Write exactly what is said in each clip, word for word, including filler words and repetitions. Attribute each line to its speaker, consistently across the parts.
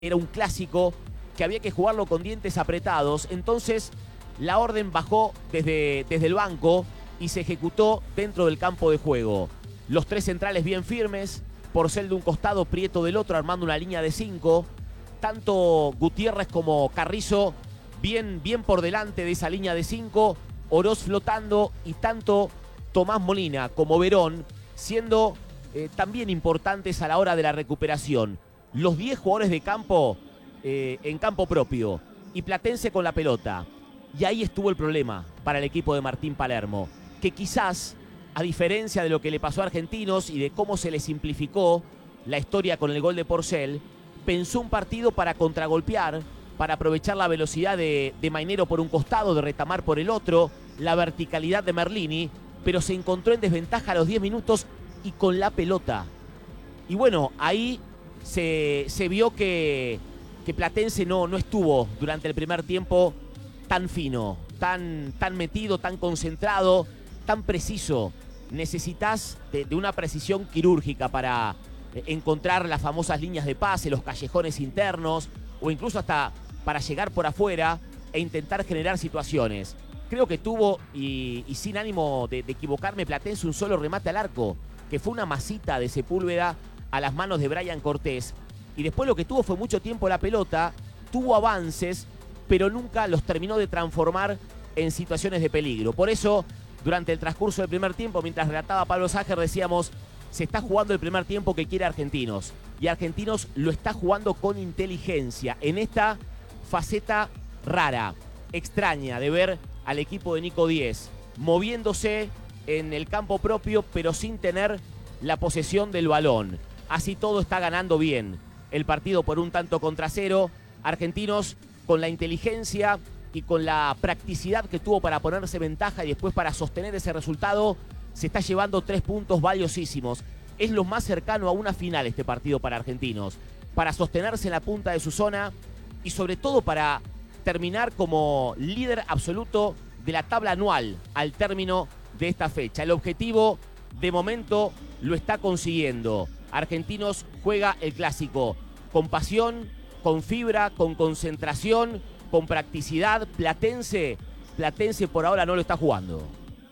Speaker 1: Era un clásico que había que jugarlo con dientes apretados, entonces la orden bajó desde, desde el banco y se ejecutó dentro del campo de juego. Los tres centrales bien firmes, Porcel de un costado, Prieto del otro, armando una línea de cinco. Tanto Gutiérrez como Carrizo bien, bien por delante de esa línea de cinco, Oroz flotando y tanto Tomás Molina como Verón siendo eh, también importantes a la hora de la recuperación. Los diez jugadores de campo eh, en campo propio y Platense con la pelota. Y ahí estuvo el problema para el equipo de Martín Palermo, que quizás, a diferencia de lo que le pasó a Argentinos y de cómo se le simplificó la historia con el gol de Porcel, pensó un partido para contragolpear, para aprovechar la velocidad de, de Mainero por un costado, de Retamar por el otro, la verticalidad de Merlini, pero se encontró en desventaja a los diez minutos y con la pelota. Y bueno, ahí se, se vio que, que Platense no, no estuvo durante el primer tiempo tan fino, tan, tan metido, tan concentrado, tan preciso. Necesitas de, de una precisión quirúrgica para encontrar las famosas líneas de pase, los callejones internos, o incluso hasta para llegar por afuera e intentar generar situaciones. Creo que tuvo, y, y sin ánimo de, de equivocarme, Platense un solo remate al arco, que fue una masita de Sepúlveda a las manos de Brian Cortés. Y después lo que tuvo fue mucho tiempo la pelota, tuvo avances, pero nunca los terminó de transformar en situaciones de peligro. Por eso, durante el transcurso del primer tiempo, mientras relataba Pablo Ságer, decíamos, se está jugando el primer tiempo que quiere Argentinos. Y Argentinos lo está jugando con inteligencia, en esta faceta rara, extraña, de ver al equipo de Nico Díez moviéndose en el campo propio, pero sin tener la posesión del balón. Así todo está ganando bien el partido por un tanto contra cero. Argentinos con la inteligencia y con la practicidad que tuvo para ponerse ventaja y después para sostener ese resultado, se está llevando tres puntos valiosísimos. Es lo más cercano a una final este partido para Argentinos, para sostenerse en la punta de su zona y sobre todo para terminar como líder absoluto de la tabla anual al término de esta fecha. El objetivo, de momento, lo está consiguiendo. Argentinos juega el clásico con pasión, con fibra, con concentración, con practicidad. Platense, Platense por ahora no lo está jugando.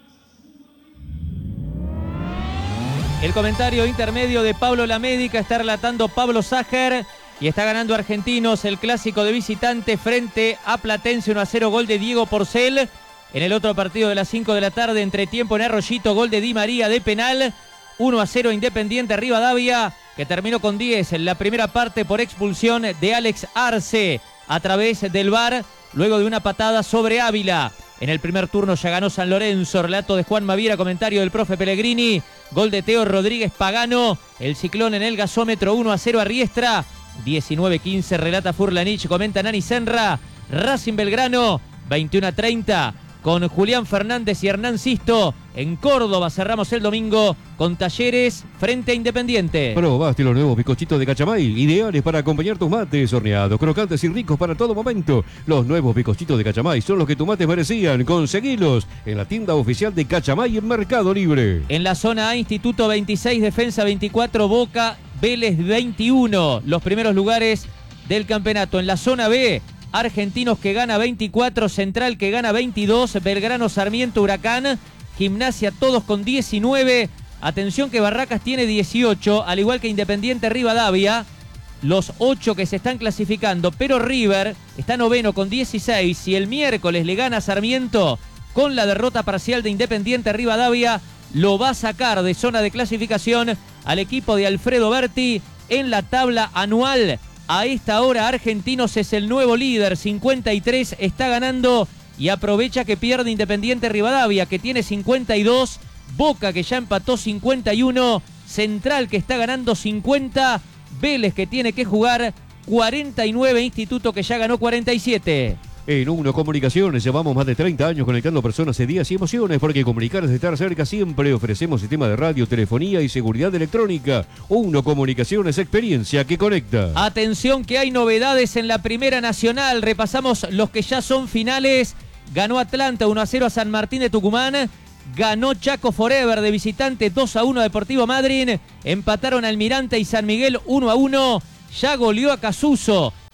Speaker 2: El comentario intermedio de Pablo Lamédica está relatando Pablo Ságer y está ganando Argentinos el clásico de visitante frente a Platense uno a cero, gol de Diego Porcel. En el otro partido de las cinco de la tarde, entre tiempo en Arroyito, gol de Di María de penal. uno a cero Independiente Rivadavia, que terminó con diez en la primera parte por expulsión de Alex Arce a través del V A R, luego de una patada sobre Ávila. En el primer turno ya ganó San Lorenzo, relato de Juan Maviera, comentario del profe Pellegrini, gol de Teo Rodríguez Pagano, el Ciclón en el gasómetro uno a cero a Riestra, diecinueve quince relata Furlanich, comenta Nani Senra, Racing Belgrano, veintiuno a treinta, con Julián Fernández y Hernán Sisto. En Córdoba cerramos el domingo con Talleres frente a Independiente.
Speaker 3: Probaste los nuevos bizcochitos de Cachamay, ideales para acompañar tus mates horneados, crocantes y ricos para todo momento. Los nuevos bizcochitos de Cachamay son los que tus mates merecían. Conseguilos en la tienda oficial de Cachamay en Mercado Libre.
Speaker 2: En la zona A, Instituto veintiséis, Defensa veinticuatro, Boca, Vélez veintiuno. Los primeros lugares del campeonato. En la zona B, Argentinos que gana veinticuatro, Central que gana veintidós, Belgrano, Sarmiento, Huracán, Gimnasia todos con diecinueve. Atención que Barracas tiene dieciocho, al igual que Independiente Rivadavia, los ocho que se están clasificando, pero River está noveno con dieciséis. Si el miércoles le gana a Sarmiento con la derrota parcial de Independiente Rivadavia, lo va a sacar de zona de clasificación al equipo de Alfredo Berti en la tabla anual. A esta hora Argentinos es el nuevo líder, cincuenta y tres, está ganando y aprovecha que pierde Independiente Rivadavia, que tiene cincuenta y dos, Boca que ya empató cincuenta y uno, Central que está ganando cincuenta, Vélez que tiene que jugar cuarenta y nueve, Instituto que ya ganó cuarenta y siete.
Speaker 3: En Uno Comunicaciones llevamos más de treinta años conectando personas de días y emociones, porque comunicar es estar cerca siempre. Ofrecemos sistema de radio, telefonía y seguridad electrónica. Uno Comunicaciones, experiencia que conecta.
Speaker 2: Atención que hay novedades en la Primera Nacional. Repasamos los que ya son finales. Ganó Atlanta uno a cero a San Martín de Tucumán. Ganó Chaco Forever de visitante dos a uno a Deportivo Madryn. Empataron Almirante y San Miguel uno a uno. Ya goleó a Casuso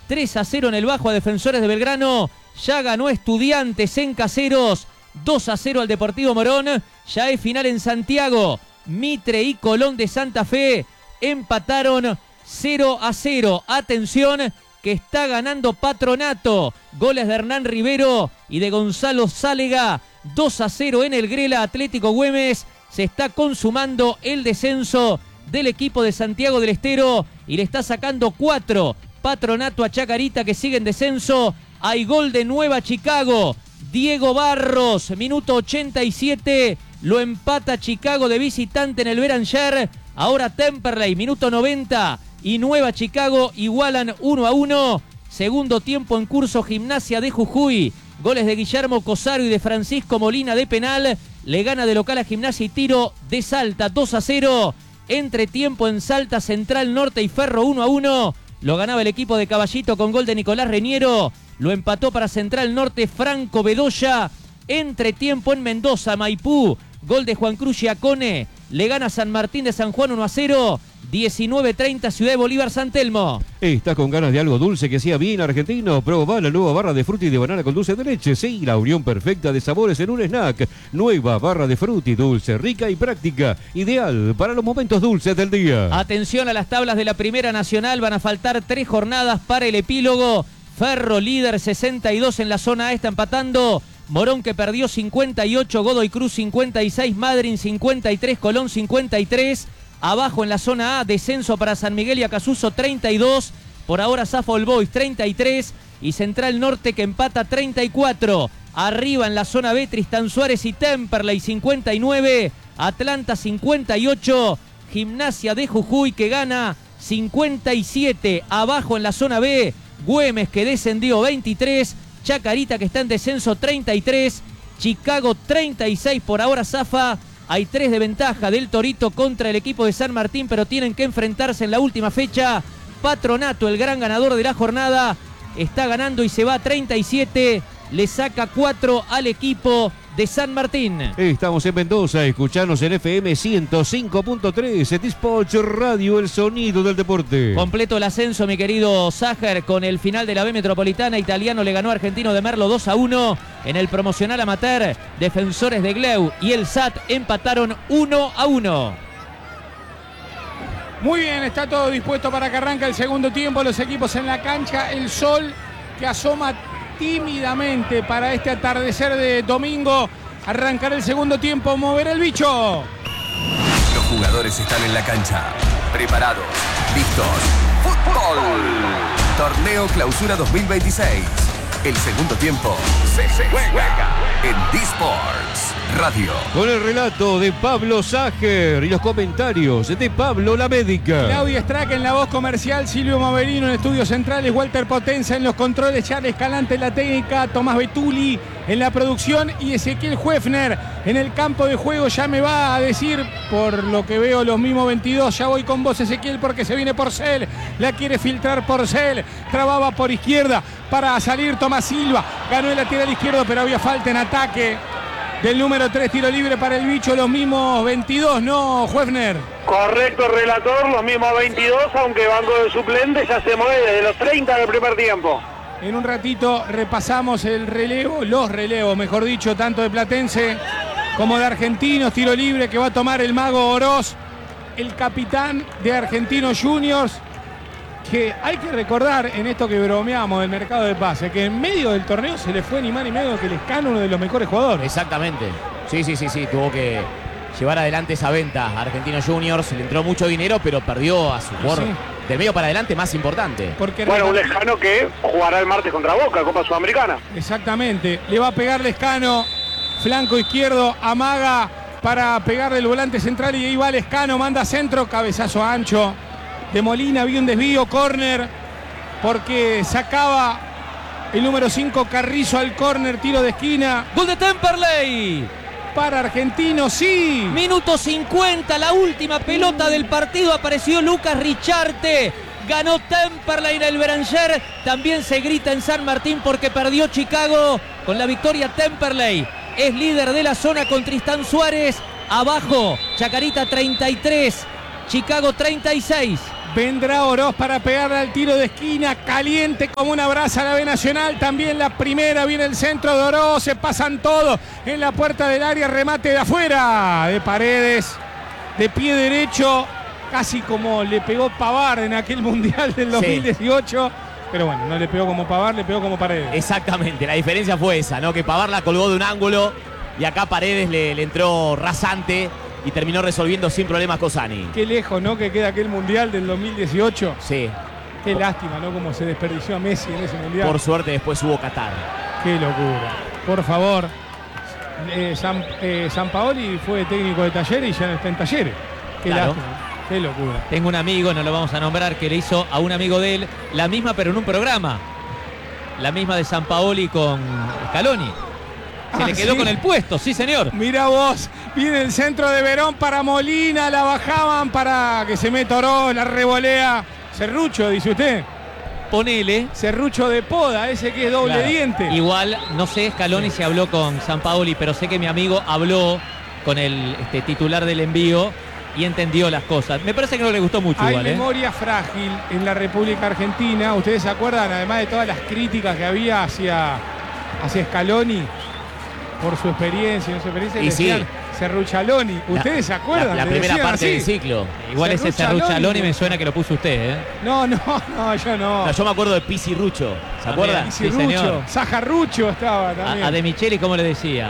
Speaker 2: tres a cero en el bajo a Defensores de Belgrano. Ya ganó Estudiantes en Caseros, dos a cero al Deportivo Morón. Ya es final en Santiago. Mitre y Colón de Santa Fe empataron cero a cero. Atención, que está ganando Patronato. Goles de Hernán Rivero y de Gonzalo Sálega. dos a cero en el Grela Atlético Güemes. Se está consumando el descenso del equipo de Santiago del Estero y le está sacando cuatro Patronato a Chacarita, que sigue en descenso. Hay gol de Nueva Chicago. Diego Barros, minuto ochenta y siete. Lo empata Chicago de visitante en el Beranger. Ahora Temperley, minuto noventa. Y Nueva Chicago igualan uno a uno. Segundo tiempo en curso, Gimnasia de Jujuy. Goles de Guillermo Cosaro y de Francisco Molina de penal. Le gana de local a Gimnasia y Tiro de Salta dos a cero. Entretiempo en Salta, Central Norte y Ferro uno a uno. Lo ganaba el equipo de Caballito con gol de Nicolás Reñero. Lo empató para Central Norte Franco Bedoya. Entretiempo en Mendoza, Maipú. Gol de Juan Cruz Giacone. Le gana San Martín de San Juan uno a cero. diecinueve treinta Ciudad de Bolívar, San Telmo.
Speaker 3: ¿Estás con ganas de algo dulce que sea bien argentino? Probá la nueva barra de fruta y de banana con dulce de leche. Sí, la unión perfecta de sabores en un snack. Nueva barra de fruta y dulce, rica y práctica. Ideal para los momentos dulces del día.
Speaker 2: Atención a las tablas de la Primera Nacional. Van a faltar tres jornadas para el epílogo. Ferro líder sesenta y dos en la zona A, está empatando. Morón, que perdió cincuenta y ocho, Godoy Cruz cincuenta y seis, Madryn cincuenta y tres, Colón cincuenta y tres. Abajo en la zona A, descenso para San Miguel y Acasuso treinta y dos. Por ahora Zafo All Boys treinta y tres. Y Central Norte, que empata treinta y cuatro. Arriba en la zona B, Tristan Suárez y Temperley cincuenta y nueve. Atlanta cincuenta y ocho. Gimnasia de Jujuy, que gana cincuenta y siete. Abajo en la zona B, Güemes, que descendió veintitrés. Chacarita, que está en descenso treinta y tres. Chicago treinta y seis. Por ahora zafa. Hay tres de ventaja del Torito contra el equipo de San Martín, pero tienen que enfrentarse en la última fecha. Patronato, el gran ganador de la jornada, está ganando y se va a treinta y siete. Le saca cuatro al equipo de San Martín.
Speaker 3: Estamos en Mendoza, escuchanos en F M ciento cinco punto tres, T-Sports Radio, el sonido del deporte.
Speaker 2: Completo el ascenso, mi querido Sájar, con el final de la B Metropolitana. Italiano le ganó a Argentino de Merlo dos a uno. En el promocional amateur, Defensores de Gleu y el S A T empataron uno a uno.
Speaker 4: Muy bien, está todo dispuesto para que arranque el segundo tiempo. Los equipos en la cancha, el sol que asoma tímidamente para este atardecer de domingo. Arrancará el segundo tiempo, moverá el bicho.
Speaker 5: Los jugadores están en la cancha, preparados, listos. ¡Fútbol! Torneo Clausura dos mil veintiséis. El segundo tiempo se, se juega en T-Sports Radio.
Speaker 3: Con el relato de Pablo Ságer y los comentarios de Pablo La Médica.
Speaker 4: Claudia Strack en la voz comercial, Silvio Maverino en estudios centrales, Walter Potenza en los controles, Charles Escalante en la técnica, Tomás Betuli en la producción y Ezequiel Huefner en el campo de juego. Ya me va a decir, por lo que veo, los mismos veintidós. Ya voy con vos, Ezequiel, porque se viene Porcel. La quiere filtrar Porcel. Trababa por izquierda para salir Tomás Silva. Ganó el lateral izquierdo, pero había falta en ataque del número tres, tiro libre para el bicho. Los mismos veintidós, ¿no, Huefner?
Speaker 6: Correcto, relator, los mismos veintidós, aunque banco de suplentes ya se mueve desde los treinta del primer tiempo.
Speaker 4: En un ratito repasamos el relevo, los relevos, mejor dicho, tanto de Platense como de Argentinos. Tiro libre que va a tomar el Mago Oroz, el capitán de Argentinos Juniors, que hay que recordar en esto que bromeamos del mercado de pase, que en medio del torneo se le fue ni más ni menos que Lescano, uno de los mejores jugadores.
Speaker 1: Exactamente. Sí, sí, sí, sí, tuvo que llevar adelante esa venta a Argentinos Juniors. Le entró mucho dinero, pero perdió a su jugador sí. de medio para adelante más importante.
Speaker 4: Porque
Speaker 6: bueno, un Lescano que jugará el martes contra Boca, Copa Sudamericana.
Speaker 4: Exactamente. Le va a pegar Lescano, flanco izquierdo, amaga para pegarle el volante central y ahí va Lescano, manda centro, cabezazo ancho de Molina, había un desvío, córner, porque sacaba el número cinco Carrizo al córner, tiro de esquina.
Speaker 2: ¡Gol de Temperley!
Speaker 4: Para Argentinos, sí.
Speaker 2: Minuto cincuenta, la última pelota del partido, apareció Lucas Richarte. Ganó Temperley en el Beranger. También se grita en San Martín porque perdió Chicago. Con la victoria Temperley es líder de la zona con Tristán Suárez. Abajo, Chacarita treinta y tres, Chicago treinta y seis.
Speaker 4: Vendrá Oroz para pegarle al tiro de esquina, caliente como una brasa la B Nacional. También la primera, viene el centro de Oroz, se pasan todos en la puerta del área, remate de afuera, de Paredes, de pie derecho, casi como le pegó Pavard en aquel Mundial del dos mil dieciocho. Sí. Pero bueno, no le pegó como Pavard, le pegó como Paredes.
Speaker 1: Exactamente, la diferencia fue esa, ¿no? Que Pavard la colgó de un ángulo y acá Paredes le, le entró rasante y terminó resolviendo sin problemas Cossani.
Speaker 4: Qué lejos, ¿no? Que queda aquel Mundial del dos mil dieciocho.
Speaker 1: Sí.
Speaker 4: Qué por... lástima, ¿no? Cómo se desperdició a Messi en ese Mundial.
Speaker 1: Por suerte después hubo Qatar.
Speaker 4: Qué locura. Por favor. Eh, San, eh, Sampaoli fue técnico de Talleres y ya no está en Talleres. Qué
Speaker 1: claro.
Speaker 4: lástima. Qué locura.
Speaker 2: Tengo un amigo, no lo vamos a nombrar, que le hizo a un amigo de él la misma, pero en un programa. La misma de Sampaoli con Scaloni. Se ah, le quedó ¿sí? con el puesto, sí señor.
Speaker 4: Mira vos, viene el centro de Verón para Molina, la bajaban para que se meta Oroz, la revolea. Serrucho, dice usted.
Speaker 2: Ponele.
Speaker 4: Serrucho de poda, ese que es doble claro. diente.
Speaker 2: Igual, no sé, Scaloni sí. se habló con Sampaoli, pero sé que mi amigo habló con el este, titular del envío y entendió las cosas. Me parece que no le gustó mucho.
Speaker 4: Hay
Speaker 2: igual,
Speaker 4: memoria
Speaker 2: ¿eh?
Speaker 4: frágil en la República Argentina. Ustedes se acuerdan, además de todas las críticas que había hacia, hacia Scaloni por su experiencia, no su experiencia, y decían sí. Serruchaloni. ¿Ustedes
Speaker 1: la,
Speaker 4: se acuerdan?
Speaker 1: La, la primera parte así. del ciclo.
Speaker 2: Igual ese Serruchaloni me suena que lo puso usted, ¿eh?
Speaker 4: No, no, no, yo no.
Speaker 1: no yo me acuerdo de Pizzi Rucho. ¿Se acuerdan?
Speaker 4: Pizzi Rucho. Saja Rucho estaba también.
Speaker 2: A, a De Micheli, ¿cómo le decía?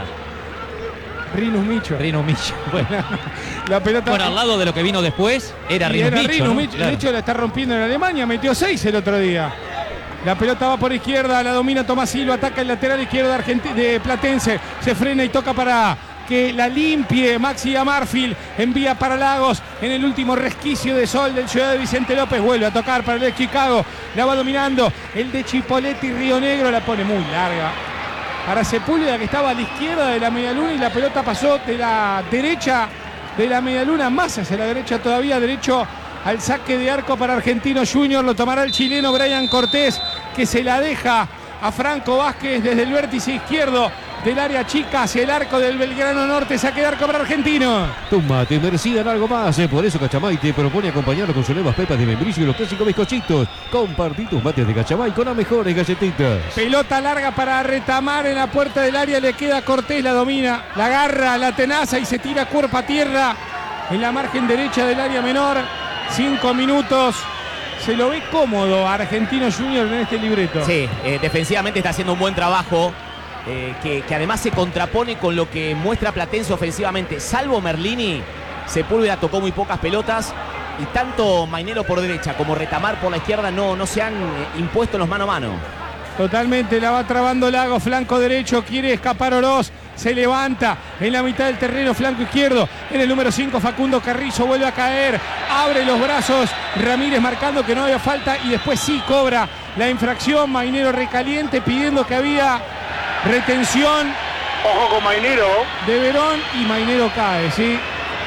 Speaker 4: Rinus Micho.
Speaker 2: Rinus Micho. Bueno.
Speaker 4: La pelota...
Speaker 2: bueno, al lado de lo que vino después, era Rinus
Speaker 4: era
Speaker 2: Micho.
Speaker 4: Rinus
Speaker 2: ¿no?
Speaker 4: Micho.
Speaker 2: Claro.
Speaker 4: De hecho, la está rompiendo en Alemania. Metió seis el otro día. La pelota va por izquierda, la domina Tomás Silva, ataca el lateral izquierdo de, Argenti de Platense. Se frena y toca para que la limpie Maxi Amarfield. Envía para Lagos en el último resquicio de sol del Ciudad de Vicente López. Vuelve a tocar para el de Chicago. La va dominando el de Chipolletti, Río Negro. La pone muy larga para Sepúlveda, que estaba a la izquierda de la medialuna, y la pelota pasó de la derecha de la medialuna más hacia la derecha todavía, derecho al saque de arco para Argentinos Juniors. Lo tomará el chileno Brian Cortés, que se la deja a Franco Vázquez desde el vértice izquierdo del área chica hacia el arco del Belgrano Norte. Saque de arco para Argentino.
Speaker 3: Tus mates merecían algo más, eh. Por eso Cachamay te propone acompañarlo con sus nuevas pepas de membrillo y los clásicos bizcochitos. Compartí tus mates de Cachamay con las mejores galletitas.
Speaker 4: Pelota larga para Retamar en la puerta del área. Le queda Cortés, la domina, la agarra, la tenaza y se tira cuerpo a tierra en la margen derecha del área menor. Cinco minutos. Se lo ve cómodo a Argentinos Juniors en este libreto.
Speaker 1: Sí, eh, defensivamente está haciendo un buen trabajo. Eh, que, que además se contrapone con lo que muestra Platense ofensivamente. Salvo Merlini, Sepúlveda tocó muy pocas pelotas y tanto Mainero por derecha como Retamar por la izquierda no, no se han eh, impuesto en los mano a mano.
Speaker 4: Totalmente, la va trabando Lago, flanco derecho, quiere escapar Oroz, se levanta en la mitad del terreno, flanco izquierdo, en el número cinco Facundo Carrizo, vuelve a caer, abre los brazos, Ramírez marcando que no había falta y después sí cobra la infracción. Mainero recaliente pidiendo que había retención.
Speaker 6: Ojo con Mainero.
Speaker 4: De Verón, y Mainero cae, ¿sí?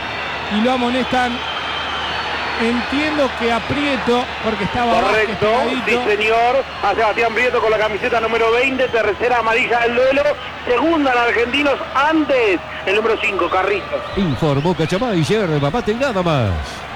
Speaker 4: Y lo amonestan. Entiendo que a Prieto, porque estaba
Speaker 6: correcto, sí señor. A Sebastián Prieto con la camiseta número veinte, tercera amarilla del duelo. Segunda en Argentinos, antes el número cinco, Carrizo.
Speaker 3: Informó Cachamay, yerba mate y nada más.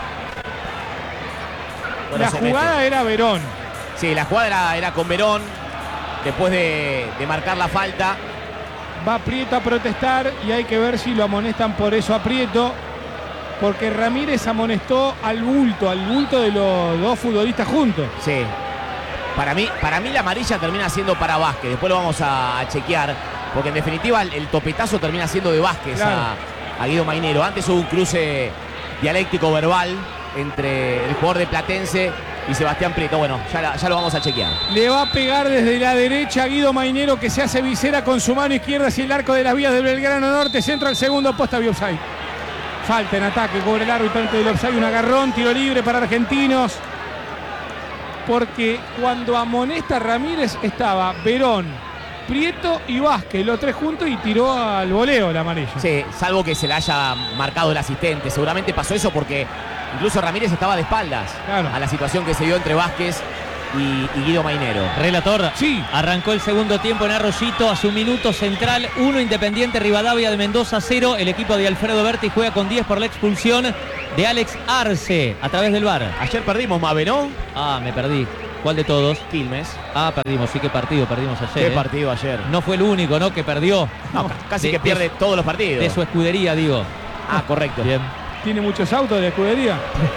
Speaker 4: La jugada era Verón.
Speaker 1: Sí, la jugada era, era con Verón. Después de, de marcar la falta.
Speaker 4: Va Prieto a protestar y hay que ver si lo amonestan por eso a Prieto. Porque Ramírez amonestó al bulto, al bulto de los dos futbolistas juntos.
Speaker 1: Sí. Para mí, para mí la amarilla termina siendo para Vázquez. Después lo vamos a, a chequear. Porque en definitiva el, el topetazo termina siendo de Vázquez, claro, a, a Guido Mainero. Antes hubo un cruce dialéctico verbal entre el jugador de Platense y Sebastián Prieto. Bueno, ya, ya lo vamos a chequear.
Speaker 4: Le va a pegar desde la derecha a Guido Mainero, que se hace visera con su mano izquierda hacia el arco de las vías del Belgrano Norte. Centro al segundo posta, vía offside. Falta en ataque, cobra el árbitro antes del offside, un agarrón, tiro libre para Argentinos. Porque cuando amonesta Ramírez estaba Verón, Prieto y Vázquez, los tres juntos, y tiró al voleo la amarilla.
Speaker 1: Sí, salvo que se la haya marcado el asistente. Seguramente pasó eso porque incluso Ramírez estaba de espaldas, claro, a la situación que se dio entre Vázquez y, y Guido Mainero.
Speaker 2: Relator,
Speaker 4: sí,
Speaker 2: arrancó el segundo tiempo en Arroyito a su minuto central. uno Independiente Rivadavia de Mendoza, cero. El equipo de Alfredo Berti juega con diez por la expulsión. de Alex Arce a través del V A R.
Speaker 1: Ayer perdimos, Mabe, ¿no?
Speaker 2: Ah, me perdí. ¿Cuál de todos?
Speaker 1: Quilmes.
Speaker 2: Ah, perdimos. Sí, qué partido perdimos ayer.
Speaker 1: Qué
Speaker 2: ¿eh?
Speaker 1: partido ayer.
Speaker 2: No fue el único, ¿no? Que perdió.
Speaker 1: No, casi
Speaker 2: De-
Speaker 1: que pierde
Speaker 2: de-
Speaker 1: todos los partidos.
Speaker 2: De su escudería, digo.
Speaker 1: Ah, correcto.
Speaker 2: Bien.
Speaker 4: Tiene muchos autos de la escudería.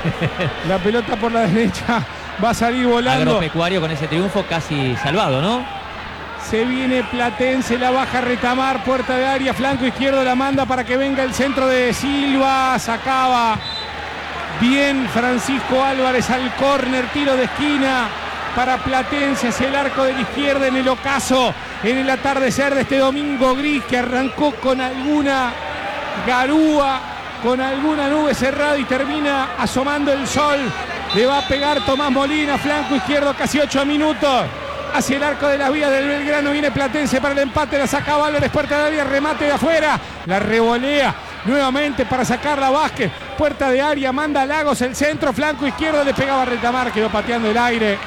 Speaker 4: La pelota por la derecha va a salir volando.
Speaker 2: Agropecuario con ese triunfo casi salvado, ¿no?
Speaker 4: Se viene Platense, la baja Retamar, puerta de área, flanco izquierdo la manda para que venga el centro de Silva. Sacaba bien Francisco Álvarez al córner, tiro de esquina para Platense hacia el arco de la izquierda en el ocaso, en el atardecer de este domingo gris que arrancó con alguna garúa, con alguna nube cerrada y termina asomando el sol. Le va a pegar Tomás Molina, flanco izquierdo, casi ocho minutos. Hacia el arco de las vías del Belgrano viene Platense para el empate, la saca Álvarez, puerta de área, remate de afuera, la revolea nuevamente para sacarla Vázquez, puerta de área, manda a Lagos el centro, flanco izquierdo, le pegaba a Retamar, quedó pateando el aire.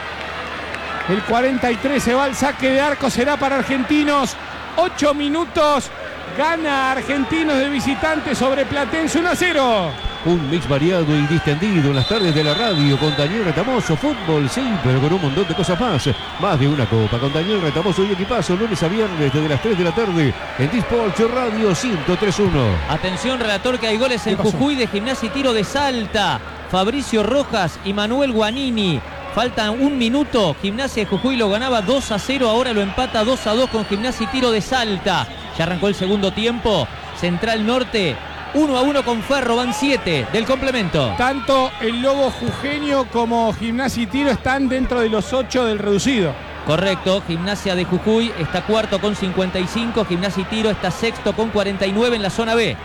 Speaker 4: El cuarenta y tres se va al saque de arco, será para Argentinos, ocho minutos, gana Argentinos de visitante sobre Platense uno a cero.
Speaker 3: Un mix variado y distendido en las tardes de la radio con Daniel Retamoso. Fútbol, sí, pero con un montón de cosas más. Más de una copa con Daniel Retamoso y equipazo, lunes a viernes desde las tres de la tarde en Disport Radio ciento tres punto uno.
Speaker 2: Atención, relator, que hay goles en Jujuy de Gimnasia y Tiro de Salta. Fabricio Rojas y Manuel Guanini. Faltan un minuto. Gimnasia de Jujuy lo ganaba dos a cero. Ahora lo empata dos a dos con Gimnasia y Tiro de Salta. Ya arrancó el segundo tiempo. Central Norte uno a uno con Ferro. Van siete del complemento.
Speaker 4: Tanto el Lobo Jujeño como Gimnasia y Tiro están dentro de los ocho del reducido.
Speaker 2: Correcto. Gimnasia de Jujuy está cuarto con cincuenta y cinco. Gimnasia y Tiro está sexto con cuarenta y nueve en la zona B.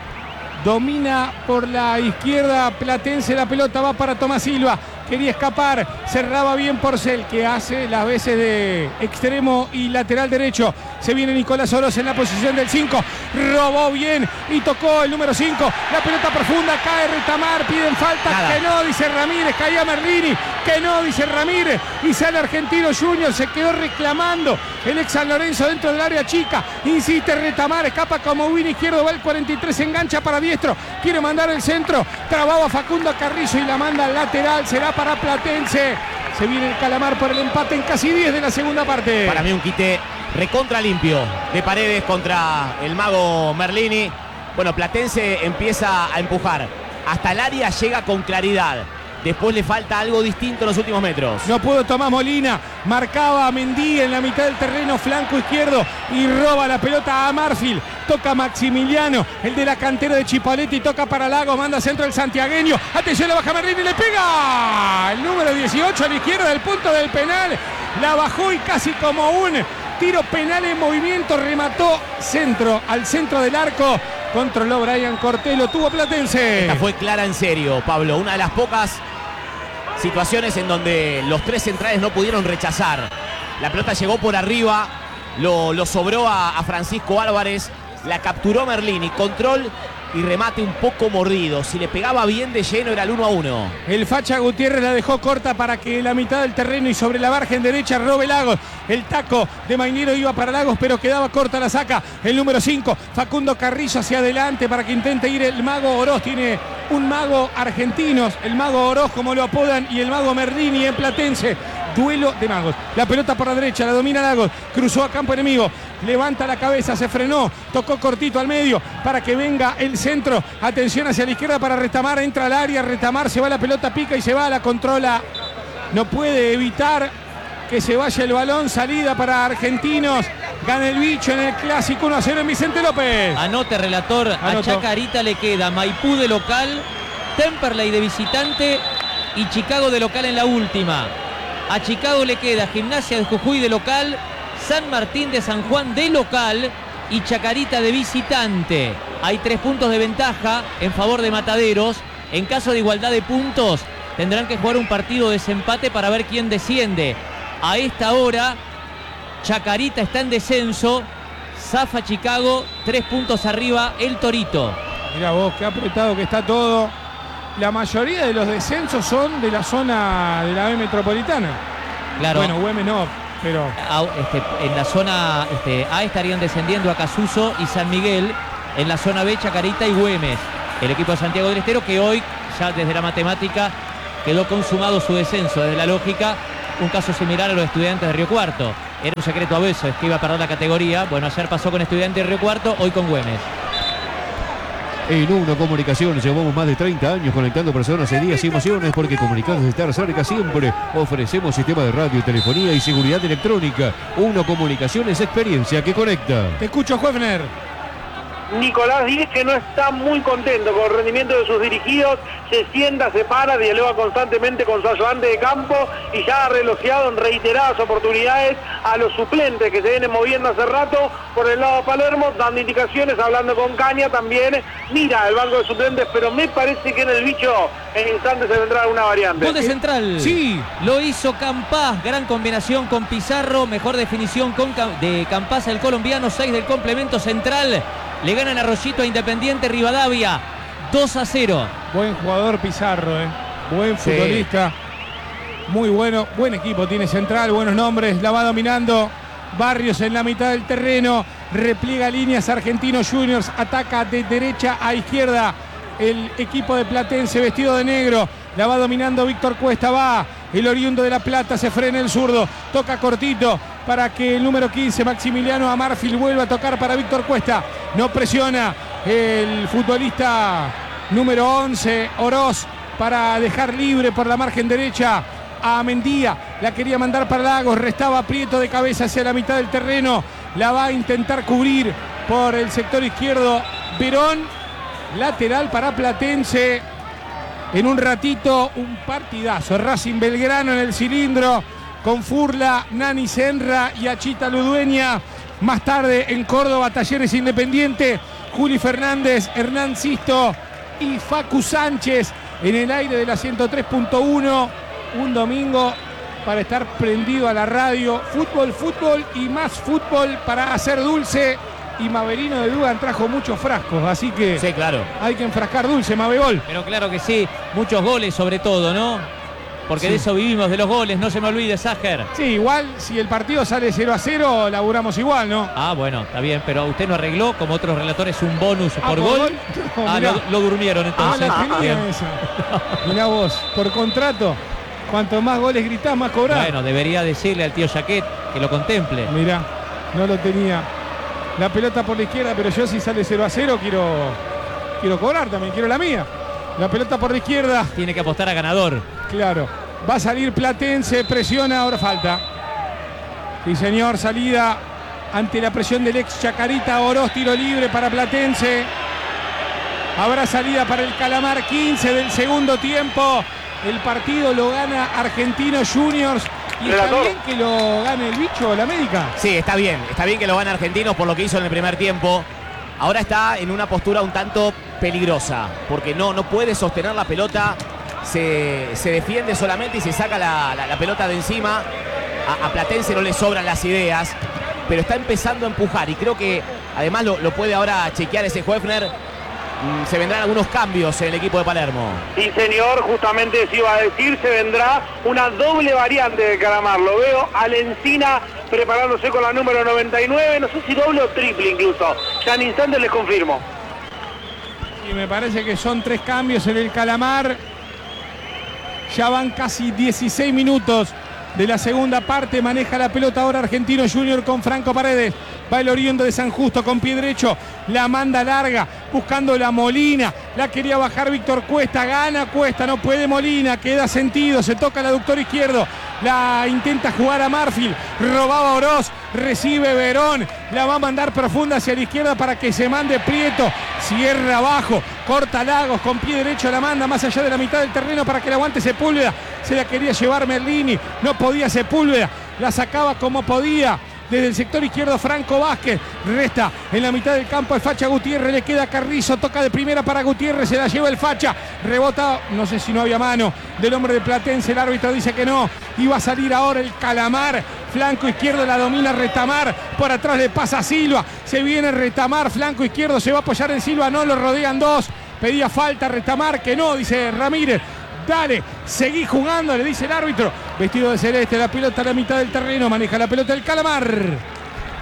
Speaker 4: Domina por la izquierda Platense, la pelota va para Tomás Silva. Quería escapar, cerraba bien Porcel, que hace las veces de extremo y lateral derecho. Se viene Nicolás Oroz en la posición del cinco. Robó bien y tocó el número cinco. La pelota profunda, cae Retamar, piden falta.
Speaker 1: Nada.
Speaker 4: Que no, dice Ramírez, caía Merlini. Que no, dice Ramírez. Y sale Argentino Junior, se quedó reclamando el ex San Lorenzo dentro del área chica. Insiste Retamar, escapa como win izquierdo, va el cuarenta y tres, engancha para diestro. Quiere mandar el centro, trababa Facundo Carrizo y la manda al lateral. Será para Platense. Se viene el Calamar por el empate en casi diez de la segunda parte.
Speaker 1: Para mí un quite recontra limpio de Paredes contra el mago Merlini. Bueno, Platense empieza a empujar. Hasta el área llega con claridad. Después le falta algo distinto en los últimos metros.
Speaker 4: No pudo Tomás Molina, marcaba a Mendy en la mitad del terreno, flanco izquierdo, y roba la pelota a Marfield. Toca Maximiliano, el de la cantera de Chipolletti, toca para Lagos, manda centro el santiagueño. Atención, la baja Merlini, le pega. El número dieciocho a la izquierda del punto del penal. La bajó y casi como un tiro penal en movimiento, remató centro, al centro del arco. Controló Brian Cortelo, tuvo Platense.
Speaker 1: Esta fue clara en serio, Pablo. Una de las pocas situaciones en donde los tres centrales no pudieron rechazar. La pelota llegó por arriba, lo, lo sobró a, a Francisco Álvarez, la capturó Merlini, control y remate un poco mordido. Si le pegaba bien de lleno era el uno a uno.
Speaker 4: El Facha Gutiérrez la dejó corta para que en la mitad del terreno y sobre la margen derecha robe Lagos. El taco de Mainero iba para Lagos, pero quedaba corta, la saca el número cinco. Facundo Carrillo hacia adelante para que intente ir el mago Oroz. Tiene un mago argentino, el mago Oroz como lo apodan, y el mago Merlini en Platense. Duelo de magos. La pelota por la derecha, la domina Lagos. Cruzó a campo enemigo. Levanta la cabeza, se frenó. Tocó cortito al medio para que venga el centro. Atención hacia la izquierda para Retamar. Entra al área. Retamar se va, la pelota pica y se va. La controla. No puede evitar que se vaya el balón. Salida para Argentinos. Gana el bicho en el clásico uno a cero en Vicente López.
Speaker 2: Anote, relator.
Speaker 4: Anoto.
Speaker 2: A Chacarita le queda Maipú de local, Temperley de visitante y Chicago de local en la última. A Chicago le queda Gimnasia de Jujuy de local, San Martín de San Juan de local y Chacarita de visitante. Hay tres puntos de ventaja en favor de Mataderos. En caso de igualdad de puntos, tendrán que jugar un partido de desempate para ver quién desciende. A esta hora, Chacarita está en descenso, zafa Chicago, tres puntos arriba el Torito.
Speaker 4: Mirá vos, qué apretado que está todo. La mayoría de los descensos son de la zona de la B metropolitana.
Speaker 2: Claro.
Speaker 4: Bueno, Güemes no, pero...
Speaker 2: A, este, en la zona este, A estarían descendiendo Acasuso y San Miguel. En la zona B, Chacarita y Güemes. El equipo de Santiago del Estero, que hoy ya desde la matemática quedó consumado su descenso. Desde la lógica, un caso similar a los Estudiantes de Río Cuarto. Era un secreto a veces que iba a perder la categoría. Bueno, ayer pasó con Estudiantes de Río Cuarto, hoy con Güemes.
Speaker 3: En Uno Comunicaciones llevamos más de treinta años conectando personas en días y emociones, porque comunicados de estar cerca siempre. Ofrecemos sistema de radio, telefonía y seguridad electrónica. Uno Comunicaciones, experiencia que conecta.
Speaker 4: Te escucho, Juefner.
Speaker 6: Nicolás Díez, que no está muy contento con el rendimiento de sus dirigidos, se sienta, se para, dialoga constantemente con su ayudante de campo y ya ha relojeado en reiteradas oportunidades a los suplentes que se vienen moviendo hace rato por el lado de Palermo, dando indicaciones, hablando con Caña también. Mira el banco de suplentes, pero me parece que en el bicho en instantes se vendrá una variante.
Speaker 2: Gol de Central.
Speaker 4: Sí.
Speaker 2: Lo hizo Campás, gran combinación con Pizarro, mejor definición con Cam- de Campás, el colombiano, seis del complemento. Central le ganan a Arroyito a Independiente Rivadavia, dos a cero.
Speaker 4: Buen jugador Pizarro, eh. Buen
Speaker 1: Sí.
Speaker 4: futbolista. Muy bueno, buen equipo tiene Central, buenos nombres, la va dominando. Barrios en la mitad del terreno, repliega líneas Argentinos Juniors, ataca de derecha a izquierda el equipo de Platense vestido de negro, la va dominando Víctor Cuesta, va el oriundo de La Plata, se frena el zurdo, toca cortito para que el número quince Maximiliano Amarfil vuelva a tocar para Víctor Cuesta, no presiona el futbolista número once Oroz para dejar libre por la margen derecha a Mendía, la quería mandar para Lagos, restaba Prieto de cabeza hacia la mitad del terreno, la va a intentar cubrir por el sector izquierdo Verón, lateral para Platense. En un ratito un partidazo, Racing Belgrano en el cilindro con Furla, Nani Senra y Achita Ludueña. Más tarde en Córdoba, Talleres Independiente, Juli Fernández, Hernán Sisto y Facu Sánchez en el aire de la ciento tres punto uno. Un domingo para estar prendido a la radio. Fútbol, fútbol y más fútbol para hacer dulce. Y Maverino de Dugan trajo muchos frascos, así que
Speaker 2: Sí, claro.
Speaker 4: hay que enfrascar dulce, Mavegol.
Speaker 2: Pero claro que sí, muchos goles sobre todo, ¿no? Porque
Speaker 4: Sí.
Speaker 2: de eso vivimos, de los goles, no se me olvide, Ságer.
Speaker 4: Sí, igual si el partido sale cero a cero, laburamos igual, ¿no?
Speaker 2: Ah, bueno, está bien, pero usted no arregló, como otros relatores, un bonus
Speaker 4: Ah,
Speaker 2: por
Speaker 4: ¿por
Speaker 2: gol.
Speaker 4: gol? No,
Speaker 2: ah,
Speaker 4: mirá.
Speaker 2: lo, lo durmieron
Speaker 4: Ah,
Speaker 2: entonces.
Speaker 4: la tenía
Speaker 2: Bien.
Speaker 4: esa. Mirá vos, por contrato, cuanto más goles gritás, más cobrás.
Speaker 2: Bueno, debería decirle al tío Jaquet que lo contemple.
Speaker 4: Mirá, no lo tenía. La pelota por la izquierda, pero yo si sale cero a cero quiero, quiero cobrar también, quiero la mía. La pelota por la izquierda,
Speaker 2: Tiene que apostar a ganador.
Speaker 4: claro. Va a salir Platense, presiona, ahora falta. Sí, señor, salida ante la presión del ex Chacarita Oroz, tiro libre para Platense. Habrá salida para el Calamar, quince del segundo tiempo. El partido lo gana Argentinos Juniors. ¿Y está
Speaker 6: Relator.
Speaker 4: bien que lo gane el bicho o la América?
Speaker 1: Sí, está bien. Está bien que lo van Argentinos por lo que hizo en el primer tiempo. Ahora está en una postura un tanto peligrosa, porque no, no puede sostener la pelota. Se, se defiende solamente y se saca la, la- la pelota de encima. A, a Platense no le sobran las ideas, pero está empezando a empujar y creo que además lo, lo puede ahora chequear ese Hoefner. Mm, Se vendrán algunos cambios en el equipo de Palermo.
Speaker 6: Sí, señor, justamente eso iba a decir, se vendrá una doble variante de Calamar. Lo veo al Encina preparándose con la número noventa y nueve, no sé si doble o triple incluso. Ya en instantes les confirmo.
Speaker 4: Y me parece que son tres cambios en el Calamar. Ya van casi dieciséis minutos de la segunda parte. Maneja la pelota ahora Argentino Junior con Franco Paredes. Va el oriundo de San Justo con pie derecho. La manda larga buscando la Molina. La quería bajar Víctor Cuesta. Gana Cuesta. No puede Molina. Queda sentido. Se toca el aductor izquierdo. La intenta jugar a Marfil. Robaba Oroz. Recibe Verón. La va a mandar profunda hacia la izquierda para que se mande Prieto. Cierra abajo. Corta Lagos. Con pie derecho la manda más allá de la mitad del terreno para que la aguante Sepúlveda. Se la quería llevar Merlini. No podía Sepúlveda. La sacaba como podía. Desde el sector izquierdo Franco Vázquez, resta en la mitad del campo el Facha Gutiérrez, le queda Carrizo, toca de primera para Gutiérrez, se la lleva el Facha, rebota, no sé si no había mano del hombre de Platense, el árbitro dice que no, iba a salir ahora el Calamar, flanco izquierdo la domina Retamar, por atrás le pasa a Silva, se viene Retamar, flanco izquierdo, se va a apoyar en Silva, no, lo rodean dos, pedía falta Retamar, que no, dice Ramírez. Dale, seguí jugando, le dice el árbitro. Vestido de celeste, la pelota a la mitad del terreno, maneja la pelota el Calamar.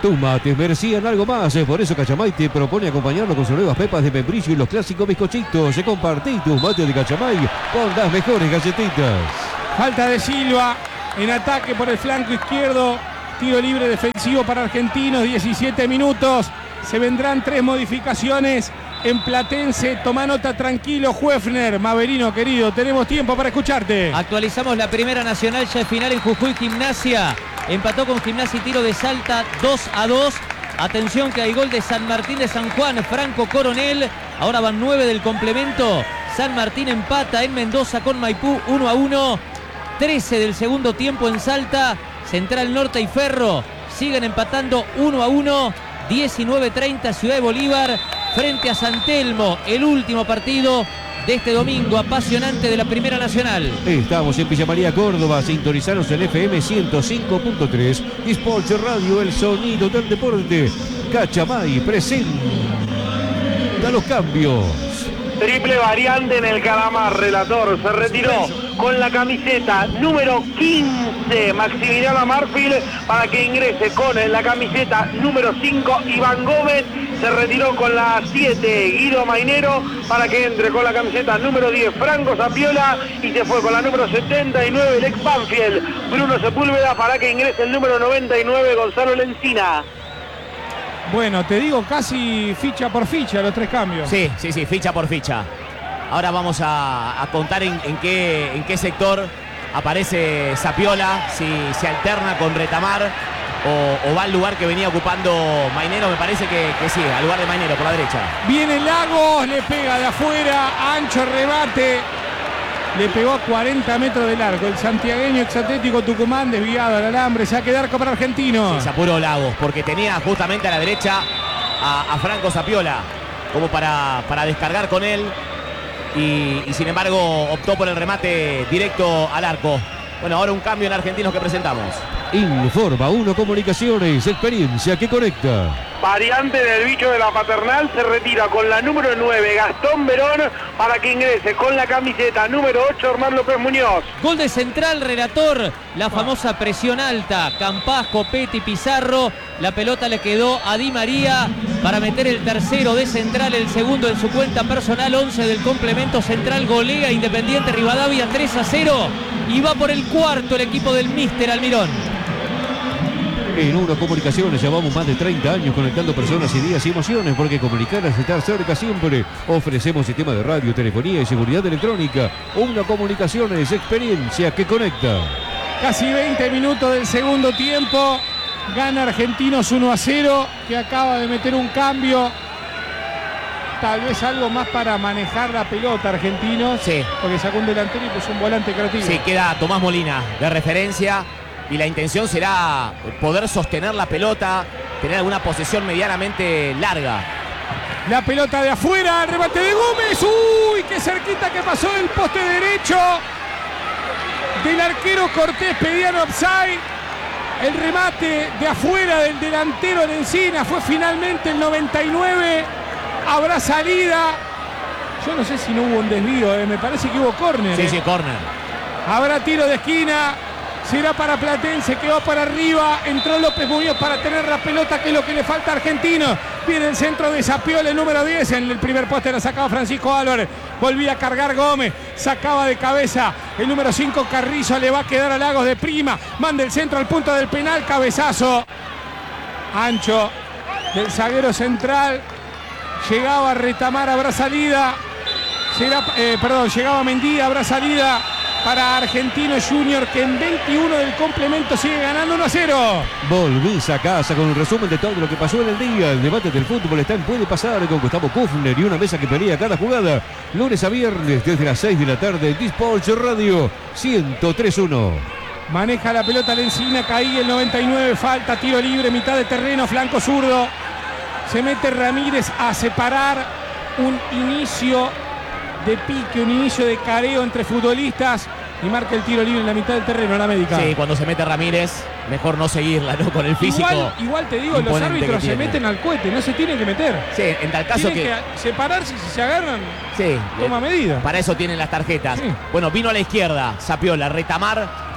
Speaker 3: Tus mates merecían algo más, por eso Cachamay te propone acompañarlo con sus nuevas pepas de membrillo y los clásicos bizcochitos. Compartí tus mates de Cachamay con las mejores galletitas.
Speaker 4: Falta de Silva en ataque por el flanco izquierdo. Tiro libre defensivo para Argentinos, diecisiete minutos. Se vendrán tres modificaciones en Platense. Toma nota tranquilo, Juefner. Maverino, querido, tenemos tiempo para escucharte.
Speaker 2: Actualizamos la primera nacional, ya es final en Jujuy. Gimnasia empató con Gimnasia y Tiro de Salta dos a dos. Atención que hay gol de San Martín de San Juan, Franco Coronel. Ahora van nueve del complemento. San Martín empata en Mendoza con Maipú uno a uno. trece del segundo tiempo en Salta. Central Norte y Ferro siguen empatando uno a uno. diecinueve treinta Ciudad de Bolívar frente a San Telmo. El último partido de este domingo apasionante de la Primera Nacional.
Speaker 3: Estamos en Villa María, Córdoba. Sintonizaros en F M ciento cinco punto tres. Sports Radio, el sonido del deporte. Cachamay presenta los cambios.
Speaker 6: Triple variante en el Calamar, relator. Se retiró con la camiseta número quince Maximiliano Amarfil para que ingrese con la camiseta número cinco Iván Gómez. Se retiró con la siete Guido Mainero para que entre con la camiseta número diez Franco Zapiola y se fue con la número setenta y nueve el ex Banfield Bruno Sepúlveda para que ingrese el número noventa y nueve Gonzalo Lencina.
Speaker 4: Bueno, te digo casi ficha por ficha los tres cambios.
Speaker 1: Sí, sí, sí, ficha por ficha. Ahora vamos a, a contar en, en, qué, en qué sector aparece Zapiola, si se alterna con Retamar o, o va al lugar que venía ocupando Mainero. Me parece que, que sí, al lugar de Mainero, por la derecha.
Speaker 4: Viene Lagos, le pega de afuera, ancho remate. Le pegó a cuarenta metros de largo. El santiagueño exatlético Tucumán desviado al alambre. Se va a quedar con Argentino.
Speaker 1: Sí, se apuró Lagos porque tenía justamente a la derecha a, a Franco Zapiola como para, para descargar con él. Y, y sin embargo optó por el remate directo al arco. Bueno, ahora un cambio en Argentinos que presentamos.
Speaker 3: Informa uno Comunicaciones, experiencia que conecta.
Speaker 6: Variante del bicho de la Paternal, se retira con la número nueve Gastón Verón para que ingrese con la camiseta número ocho Hernán López Muñoz.
Speaker 2: Gol de Central, relator, la famosa presión alta. Campás, Copetti, Pizarro. La pelota le quedó a Di María para meter el tercero de Central, el segundo en su cuenta personal. Once del complemento. Central golea Independiente Rivadavia tres a cero y va por el cuarto el equipo del míster Almirón.
Speaker 3: En Uno Comunicaciones llevamos más de treinta años conectando personas, ideas y emociones, porque comunicar es estar cerca siempre. Ofrecemos sistema de radio, telefonía y seguridad electrónica. Uno Comunicaciones, experiencia que conecta.
Speaker 4: Casi veinte minutos del segundo tiempo. Gana Argentinos uno a cero, que acaba de meter un cambio. Tal vez algo más para manejar la pelota Argentinos.
Speaker 1: Sí.
Speaker 4: Porque sacó un delantero y puso un volante creativo.
Speaker 1: Sí, queda Tomás Molina de referencia. Y la intención será poder sostener la pelota, tener alguna posesión medianamente larga.
Speaker 4: La pelota de afuera, el remate de Gómez. ¡Uy! ¡Qué cerquita que pasó del poste derecho! Del arquero Cortés, pedían offside. El remate de afuera del delantero de Encina fue finalmente el noventa y nueve. Habrá salida. Yo no sé si no hubo un desvío, eh. Me parece que hubo córner.
Speaker 1: Sí,
Speaker 4: eh.
Speaker 1: sí, córner.
Speaker 4: Habrá tiro de esquina. Será para Platense, que va para arriba. Entró López Muñoz para tener la pelota, que es lo que le falta a Argentino. Viene el centro de Zapiola, el número diez. En el primer poste la sacaba Francisco Álvarez. Volvía a cargar Gómez. Sacaba de cabeza el número cinco Carrizo. Le va a quedar a Lagos de prima. Manda el centro al punto del penal. Cabezazo ancho del zaguero central. Llegaba a Retamar, habrá salida. Será, eh, perdón, llegaba Mendía, habrá salida para Argentino Junior, que en veintiuno del complemento sigue ganando uno a cero.
Speaker 3: Volvís a casa con un resumen de todo lo que pasó en el día. El debate del fútbol está en Puede Pasar con Gustavo Kufner y una mesa que pelea cada jugada. Lunes a viernes desde las seis de la tarde en Sports Radio ciento tres uno.
Speaker 4: Maneja la pelota Lencina, caí el noventa y nueve, falta, tiro libre, mitad de terreno, flanco zurdo. Se mete Ramírez a separar un inicio de pique, un inicio de careo entre futbolistas y marca el tiro libre en la mitad del terreno, la médica.
Speaker 1: Sí, cuando se mete Ramírez, mejor no seguirla, ¿no? Con el físico.
Speaker 4: Igual, igual te digo, los árbitros se meten al cohete, no se tienen que meter.
Speaker 1: Sí, en tal caso
Speaker 4: tienen
Speaker 1: que...
Speaker 4: que separarse, si se agarran,
Speaker 1: sí,
Speaker 4: toma medida.
Speaker 1: Para eso tienen las tarjetas.
Speaker 4: Sí.
Speaker 1: Bueno, vino a la izquierda, Zapiola, Retamar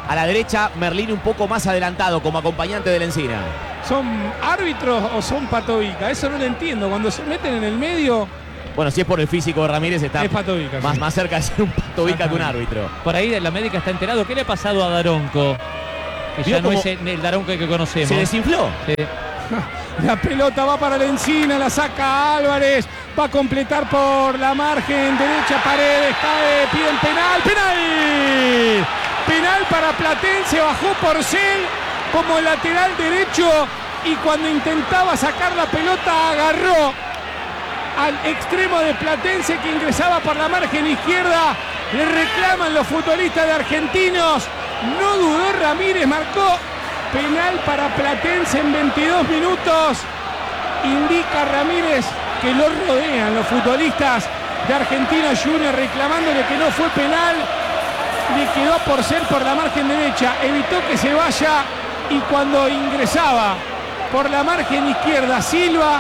Speaker 1: A la derecha, Merlini un poco más adelantado como acompañante de Lencina.
Speaker 4: ¿Son árbitros o son patovica? Eso no lo entiendo. Cuando se meten en el medio...
Speaker 1: Bueno, si es por el físico de Ramírez, está
Speaker 4: es patovica,
Speaker 1: más,
Speaker 4: sí.
Speaker 1: más cerca de ser un patovica que un árbitro.
Speaker 2: Por ahí la médica está enterado. ¿Qué le ha pasado a Daronco? Que ya no es el, el Daronco que conocemos.
Speaker 1: ¿Se desinfló?
Speaker 2: Sí.
Speaker 4: La pelota va para Lencina, la saca Álvarez, va a completar por la margen derecha, Paredes, cae, piden penal, penal, penal para Platense, bajó Porcel como lateral derecho y cuando intentaba sacar la pelota agarró al extremo de Platense que ingresaba por la margen izquierda, le reclaman los futbolistas de Argentinos, no dudó Ramírez, marcó penal para Platense en veintidós minutos. Indica Ramírez que lo rodean los futbolistas de Argentinos Juniors reclamándole que no fue penal. Le quedó por ser por la margen derecha. Evitó que se vaya y cuando ingresaba por la margen izquierda Silva,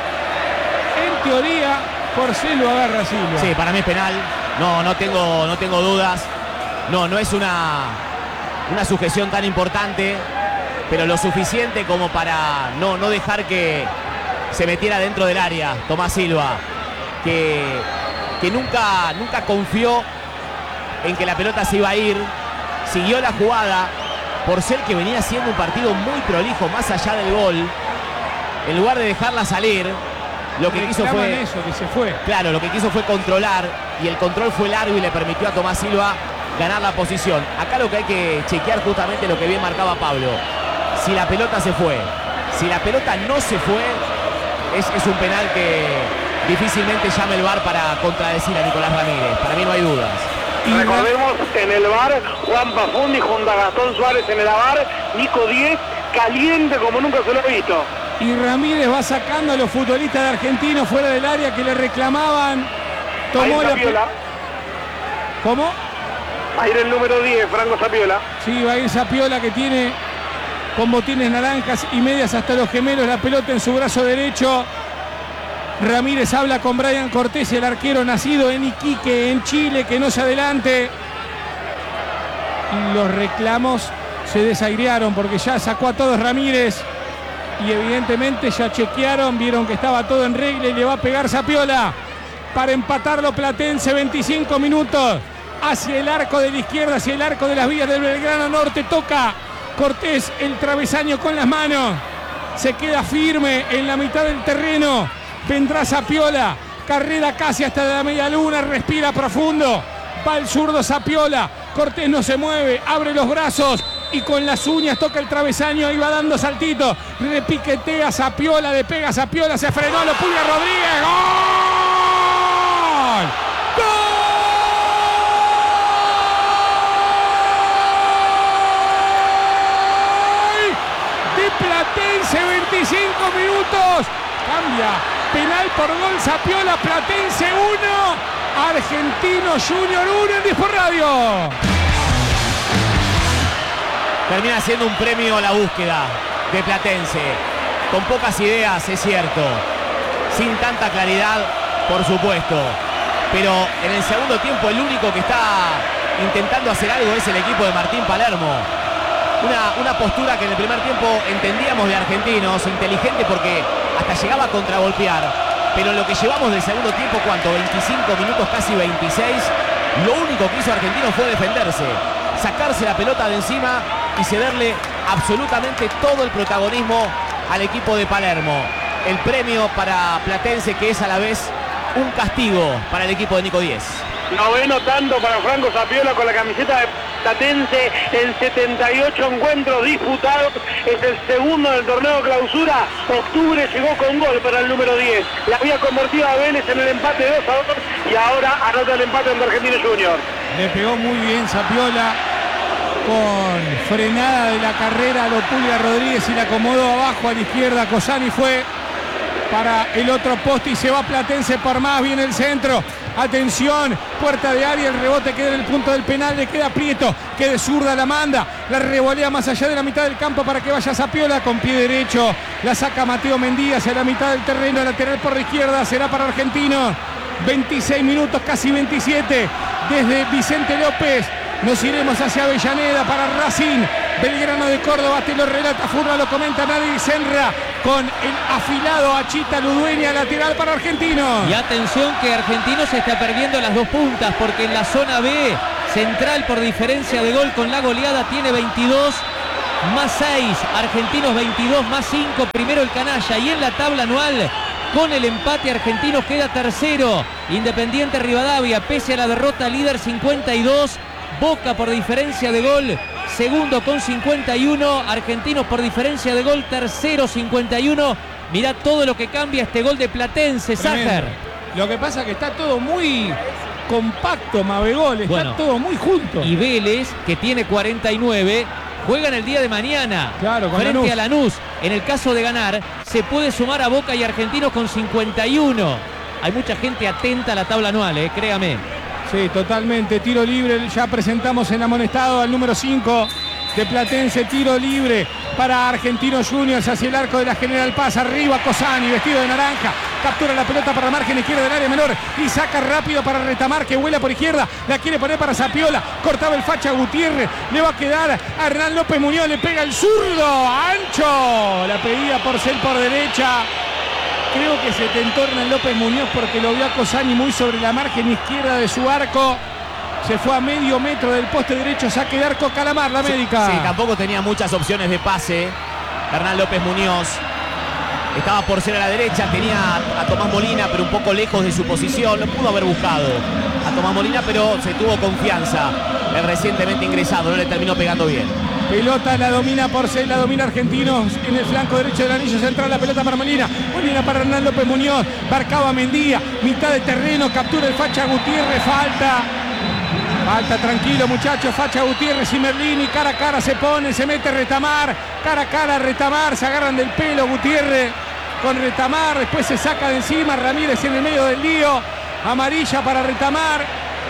Speaker 4: en teoría, Porcel lo agarra Silva.
Speaker 1: Sí, para mí es penal. No, no tengo, no tengo dudas. No, no es una, una sujeción tan importante, pero lo suficiente como para no, no dejar que se metiera dentro del área Tomás Silva, que, que nunca, nunca confió en que la pelota se iba a ir, siguió la jugada, Porcel que venía haciendo un partido muy prolijo más allá del gol, en lugar de dejarla salir, lo que quiso fue,
Speaker 4: eso, que se fue.
Speaker 1: Claro, lo que quiso fue controlar y el control fue largo y le permitió a Tomás Silva ganar la posición. Acá lo que hay que chequear justamente lo que bien marcaba Pablo. Si la pelota se fue, si la pelota no se fue, es, es un penal que difícilmente llame el V A R para contradecir a Nicolás Ramírez. Para mí no hay dudas.
Speaker 6: Y recordemos, en el V A R, Juan Pafundi junto a Gastón Suárez en el V A R, Nico Diez caliente como nunca se lo he visto.
Speaker 4: Y Ramírez va sacando a los futbolistas de Argentinos fuera del área que le reclamaban. Tomó la
Speaker 6: Zapiola.
Speaker 4: ¿Cómo?
Speaker 6: Va a ir el número diez, Franco Zapiola.
Speaker 4: Sí, va a ir Zapiola que tiene con botines naranjas y medias hasta los gemelos, la pelota en su brazo derecho. Ramírez habla con Brian Cortés, el arquero nacido en Iquique, en Chile, que no se adelante. Y los reclamos se desairearon porque ya sacó a todos Ramírez. Y evidentemente ya chequearon, vieron que estaba todo en regla y le va a pegar Zapiola para empatarlo Platense. Veinticinco minutos hacia el arco de la izquierda, hacia el arco de las vías del Belgrano Norte. Toca Cortés el travesaño con las manos, se queda firme en la mitad del terreno. Vendrá Zapiola, carrera casi hasta la media luna, respira profundo, va el zurdo Zapiola, Cortés no se mueve, abre los brazos y con las uñas toca el travesaño y va dando saltito, repiquetea Zapiola, le pega Zapiola, se frenó, lo Pulga Rodríguez. ¡Gol! ¡Gol! Platense, veinticinco minutos, cambia, penal por gol, Zapiola, Platense uno, Argentinos Juniors uno en Dispor Radio.
Speaker 1: Termina siendo un premio a la búsqueda de Platense, con pocas ideas, es cierto, sin tanta claridad, por supuesto, pero en el segundo tiempo el único que está intentando hacer algo es el equipo de Martín Palermo. Una, una postura que en el primer tiempo entendíamos de Argentinos, inteligente porque hasta llegaba a contragolpear, pero en lo que llevamos del segundo tiempo, ¿cuánto? veinticinco minutos, casi veintiséis, lo único que hizo Argentinos fue defenderse, sacarse la pelota de encima y cederle absolutamente todo el protagonismo al equipo de Palermo. El premio para Platense, que es a la vez un castigo para el equipo de Nico Diez.
Speaker 6: Noveno tanto para Franco Zapiola con la camiseta de Platense en setenta y ocho encuentros disputados. Es el segundo del torneo clausura. Octubre llegó con gol para el número diez. La había convertido a Vélez en el empate dos a dos y ahora anota el empate ante Argentinos Juniors.
Speaker 4: Le pegó muy bien Zapiola con frenada de la carrera a lo Pulga Rodríguez y la acomodó abajo a la izquierda. Cosani fue para el otro poste y se va Platense por más. Viene el centro. Atención, puerta de área, el rebote queda en el punto del penal, le queda Prieto, que de zurda la manda, la revolea más allá de la mitad del campo para que vaya Zapiola con pie derecho, la saca Mateo Mendía hacia la mitad del terreno, lateral por la izquierda, será para Argentinos. veintiséis minutos, casi veintisiete, desde Vicente López Nos iremos hacia Avellaneda para Racing. Belgrano de Córdoba, te lo relata Furla, lo comenta Nadie Senra con el afilado Achita Ludueña, lateral para Argentinos.
Speaker 2: Y atención que Argentinos se está perdiendo las dos puntas porque en la zona B, Central por diferencia de gol con la goleada tiene veintidós más seis, Argentinos veintidós más cinco, primero el Canalla, y en la tabla anual con el empate Argentinos queda tercero, Independiente Rivadavia pese a la derrota líder cincuenta y dos, Boca por diferencia de gol segundo con cincuenta y uno, Argentinos por diferencia de gol tercero cincuenta y uno. Mirá todo lo que cambia este gol de Platense, Sájar.
Speaker 4: Lo que pasa es que está todo muy compacto, Mabegol, está bueno, todo muy junto.
Speaker 2: Y Vélez, que tiene cuarenta y nueve, juegan el día de mañana,
Speaker 4: claro, con
Speaker 2: frente
Speaker 4: Lanús.
Speaker 2: a Lanús. En el caso de ganar, se puede sumar a Boca y Argentinos con cincuenta y uno. Hay mucha gente atenta a la tabla anual, eh, créame.
Speaker 4: Sí, totalmente. Tiro libre, ya presentamos en amonestado al número cinco de Platense. Tiro libre para Argentinos Juniors hacia el arco de la General Paz. Arriba Cosani, vestido de naranja. Captura la pelota para la margen izquierda del área menor y saca rápido para Retamar, que vuela por izquierda. La quiere poner para Zapiola. Cortaba el facha Gutiérrez. Le va a quedar a Hernán López Muñoz. Le pega el zurdo. Ancho. La pedía Porcel por derecha. Creo que se tentó Hernán López Muñoz porque lo vio a Cosani muy sobre la margen izquierda de su arco. Se fue a medio metro del poste derecho, saque de arco Calamar, la médica.
Speaker 1: Sí, sí, tampoco tenía muchas opciones de pase Hernán López Muñoz. Estaba por ser a la derecha, tenía a Tomás Molina, pero un poco lejos de su posición. Lo pudo haber buscado a Tomás Molina, pero se tuvo confianza. El recientemente ingresado, no le terminó pegando bien.
Speaker 4: Pelota la domina Porcel, la domina Argentinos en el flanco derecho del anillo central. La pelota para Molina, Molina para Hernán López Muñoz. Marcaba Mendía, mitad de terreno, captura el facha Gutiérrez, falta. Falta, tranquilo muchachos, facha Gutiérrez y Merlini, cara a cara se pone, se mete Retamar, cara a cara Retamar, se agarran del pelo Gutiérrez con Retamar, después se saca de encima Ramírez en el medio del lío. Amarilla para Retamar,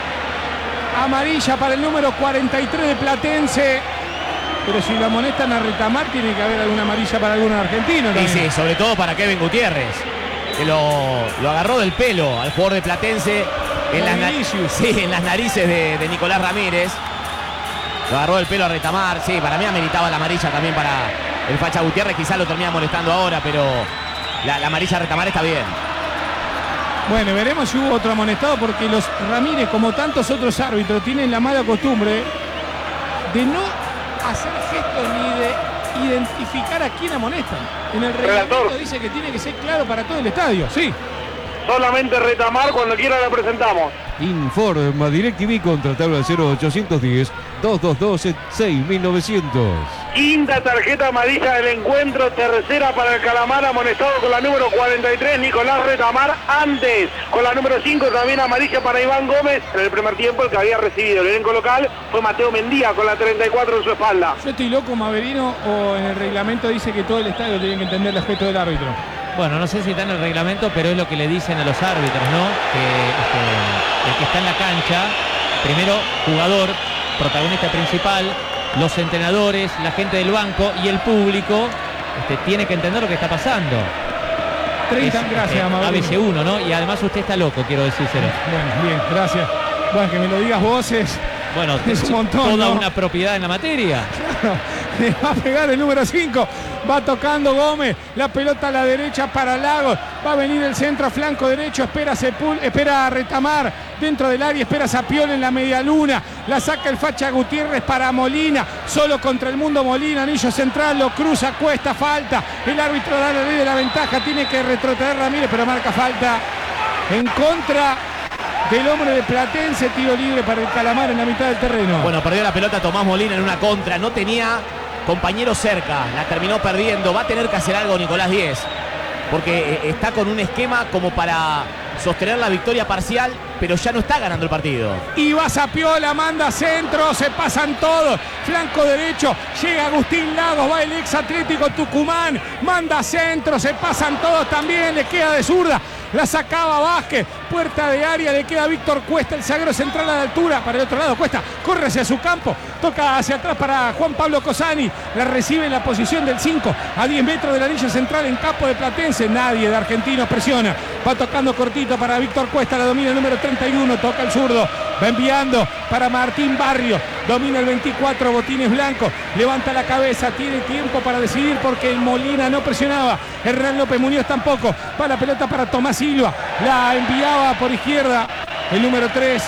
Speaker 4: amarilla para el número cuarenta y tres de Platense. Pero si lo amonestan a Retamar, tiene que haber alguna amarilla para algunos argentinos.
Speaker 1: Sí, sí, sobre todo para Kevin Gutiérrez, que lo, lo agarró del pelo al jugador de Platense en, las, sí, en las narices de, de Nicolás Ramírez. Lo agarró del pelo a Retamar. Sí, para mí ameritaba la amarilla también para el facha Gutiérrez. Quizás lo termina molestando ahora, pero la, la amarilla a Retamar está bien.
Speaker 4: Bueno, veremos si hubo otro amonestado, porque los Ramírez, como tantos otros árbitros, tienen la mala costumbre de no hacer gestos ni de identificar a quién amonestan. En el reglamento dice que tiene que ser claro para todo el estadio. Sí.
Speaker 6: Solamente Retamar, cuando quiera la presentamos.
Speaker 3: Informa DirecTV contra tabla cero ochocientos diez, doscientos veintidós, seis mil novecientos.
Speaker 6: Quinta tarjeta amarilla del encuentro, tercera para el Calamar, amonestado con la número cuarenta y tres, Nicolás Retamar. Antes, con la número cinco, también amarilla para Iván Gómez. En el primer tiempo, el que había recibido el elenco local fue Mateo Mendía, con la treinta y cuatro en su espalda.
Speaker 4: Yo estoy loco, Maverino, o en el reglamento dice que todo el estadio tiene que entender el gesto del árbitro.
Speaker 2: Bueno, no sé si está en el reglamento, pero es lo que le dicen a los árbitros, ¿no? Que este, el que está en la cancha, primero jugador, protagonista principal, los entrenadores, la gente del banco y el público, este, tiene que entender lo que está pasando.
Speaker 4: treinta, es, gracias,
Speaker 2: este, A B C uno, ¿no? Y además usted está loco, quiero decírselo.
Speaker 4: Bueno, bien, gracias. Bueno, que me lo digas vos es...
Speaker 2: Bueno,
Speaker 4: es un montón,
Speaker 2: toda
Speaker 4: ¿no?
Speaker 2: una propiedad en la materia.
Speaker 4: Claro, le va a pegar el número cinco. Va tocando Gómez. La pelota a la derecha para Lagos. Va a venir el centro a flanco derecho. Espera Sepul, espera a Retamar dentro del área. Espera Zapiola en la media luna. La saca el facha Gutiérrez para Molina. Solo contra el mundo Molina. Anillo central. Lo cruza. Cuesta. Falta. El árbitro da la ley de la ventaja. Tiene que retrotraer Ramírez, pero marca falta en contra del hombre de Platense. Tiro libre para el Calamar en la mitad del terreno.
Speaker 1: Bueno, perdió la pelota Tomás Molina en una contra. No tenía compañero cerca. La terminó perdiendo. Va a tener que hacer algo Nicolás Díez, porque está con un esquema como para sostener la victoria parcial, pero ya no está ganando el partido.
Speaker 4: Y va Zapiola, manda centro, se pasan todos. Flanco derecho, llega Agustín Lagos, va el ex Atlético Tucumán, manda centro, se pasan todos también, le queda de zurda. La sacaba Vázquez, puerta de área, le queda Víctor Cuesta, el zaguero central a la altura, para el otro lado Cuesta, corre hacia su campo, toca hacia atrás para Juan Pablo Cosani, la recibe en la posición del cinco, a diez metros del anillo central en campo de Platense, nadie de Argentinos presiona, Va tocando cortito para Víctor Cuesta. La domina el número treinta y uno. Toca el zurdo. Va enviando para Martín Barrio. Domina el veinticuatro. Botines Blanco. Levanta la cabeza. Tiene tiempo para decidir porque el Molina no presionaba. Hernán López Muñoz tampoco. Va la pelota para Tomás Silva. La enviaba por izquierda el número tres.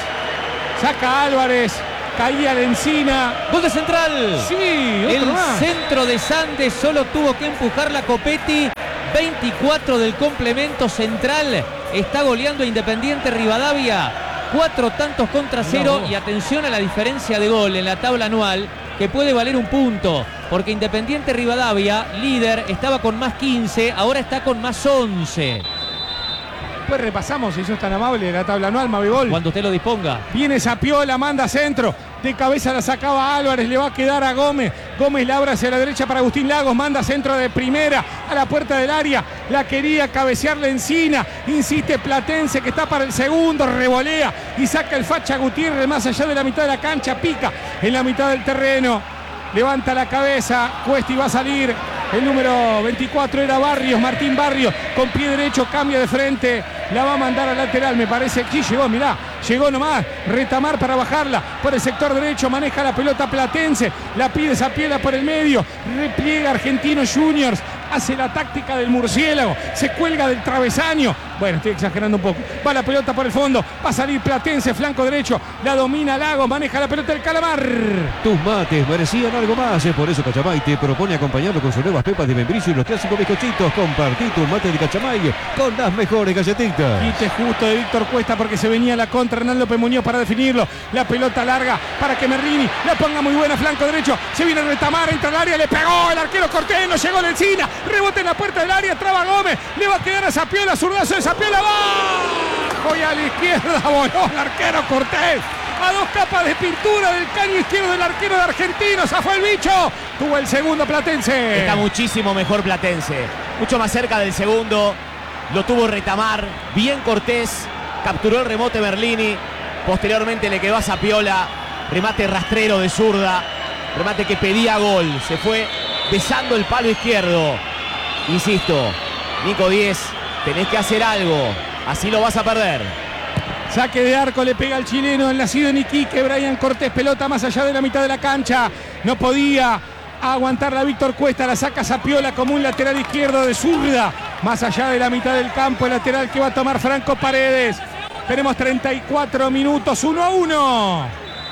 Speaker 4: Saca Álvarez. Caía la Encina.
Speaker 2: Gol de Central.
Speaker 4: Sí, otro
Speaker 2: el
Speaker 4: más.
Speaker 2: Centro de Sandes solo tuvo que empujar la Copetti. veinticuatro del complemento. Central está goleando a Independiente Rivadavia. Cuatro tantos contra cero.
Speaker 4: No.
Speaker 2: Y atención a la diferencia de gol en la tabla anual, que puede valer un punto. Porque Independiente Rivadavia, líder, estaba con más quince. Ahora está con más once.
Speaker 4: Después repasamos, si sos tan amable, la tabla anual, Mabigol.
Speaker 2: Cuando usted lo disponga.
Speaker 4: Viene Zapiola, manda centro. De cabeza la sacaba Álvarez, le va a quedar a Gómez. Gómez la abre hacia la derecha para Agustín Lagos. Manda centro de primera a la puerta del área. La quería cabecear la Encina. Insiste Platense que está para el segundo. Revolea y saca el Facha Gutiérrez más allá de la mitad de la cancha. Pica en la mitad del terreno. Levanta la cabeza. Cuesta y va a salir. El número veinticuatro era Barrios, Martín Barrios, con pie derecho, cambia de frente, la va a mandar al lateral, me parece que llegó, mirá, llegó nomás, Retamar para bajarla, por el sector derecho, maneja la pelota Platense, la pide Zapiola por el medio, repliega Argentinos Juniors, hace la táctica del murciélago, se cuelga del travesaño, bueno, estoy exagerando un poco, va la pelota por el fondo, va a salir Platense, flanco derecho, la domina Lagos, maneja la pelota del Calamar.
Speaker 3: Tus mates merecían algo más, por eso Cachamay te propone acompañarlo con sus nuevas pepas de membrillo y los clásicos bizcochitos. Compartí tus mates de Cachamay con las mejores galletitas.
Speaker 4: Quite justo de Víctor Cuesta porque se venía la contra. Hernán López Muñoz para definirlo. La pelota larga para que Merlini la ponga muy buena, flanco derecho. Se viene Retamar, entra al área, le pegó el arquero Cortés, no llegó la Encina. Rebote en la puerta del área, traba Gómez. Le va a quedar a Zapiola, zurdazo de Zapiola, va. Y a la izquierda voló el arquero Cortés. A dos capas de pintura del caño izquierdo del arquero de Argentinos. ¡Zafó el bicho! Tuvo el segundo Platense.
Speaker 1: Está muchísimo mejor Platense. Mucho más cerca del segundo. Lo tuvo Retamar. Bien Cortés. Capturó el remote Merlini. Posteriormente le quedó a Zapiola. Remate rastrero de zurda. Remate que pedía gol. Se fue besando el palo izquierdo. Insisto, Nico Díez, tenés que hacer algo. Así lo vas a perder.
Speaker 4: Saque de arco, le pega al chileno, el nacido en Iquique, Brian Cortés, pelota más allá de la mitad de la cancha. No podía aguantar la Víctor Cuesta, la saca Zapiola como un lateral izquierdo de zurda. Más allá de la mitad del campo, el lateral que va a tomar Franco Paredes. Tenemos treinta y cuatro minutos, uno a uno.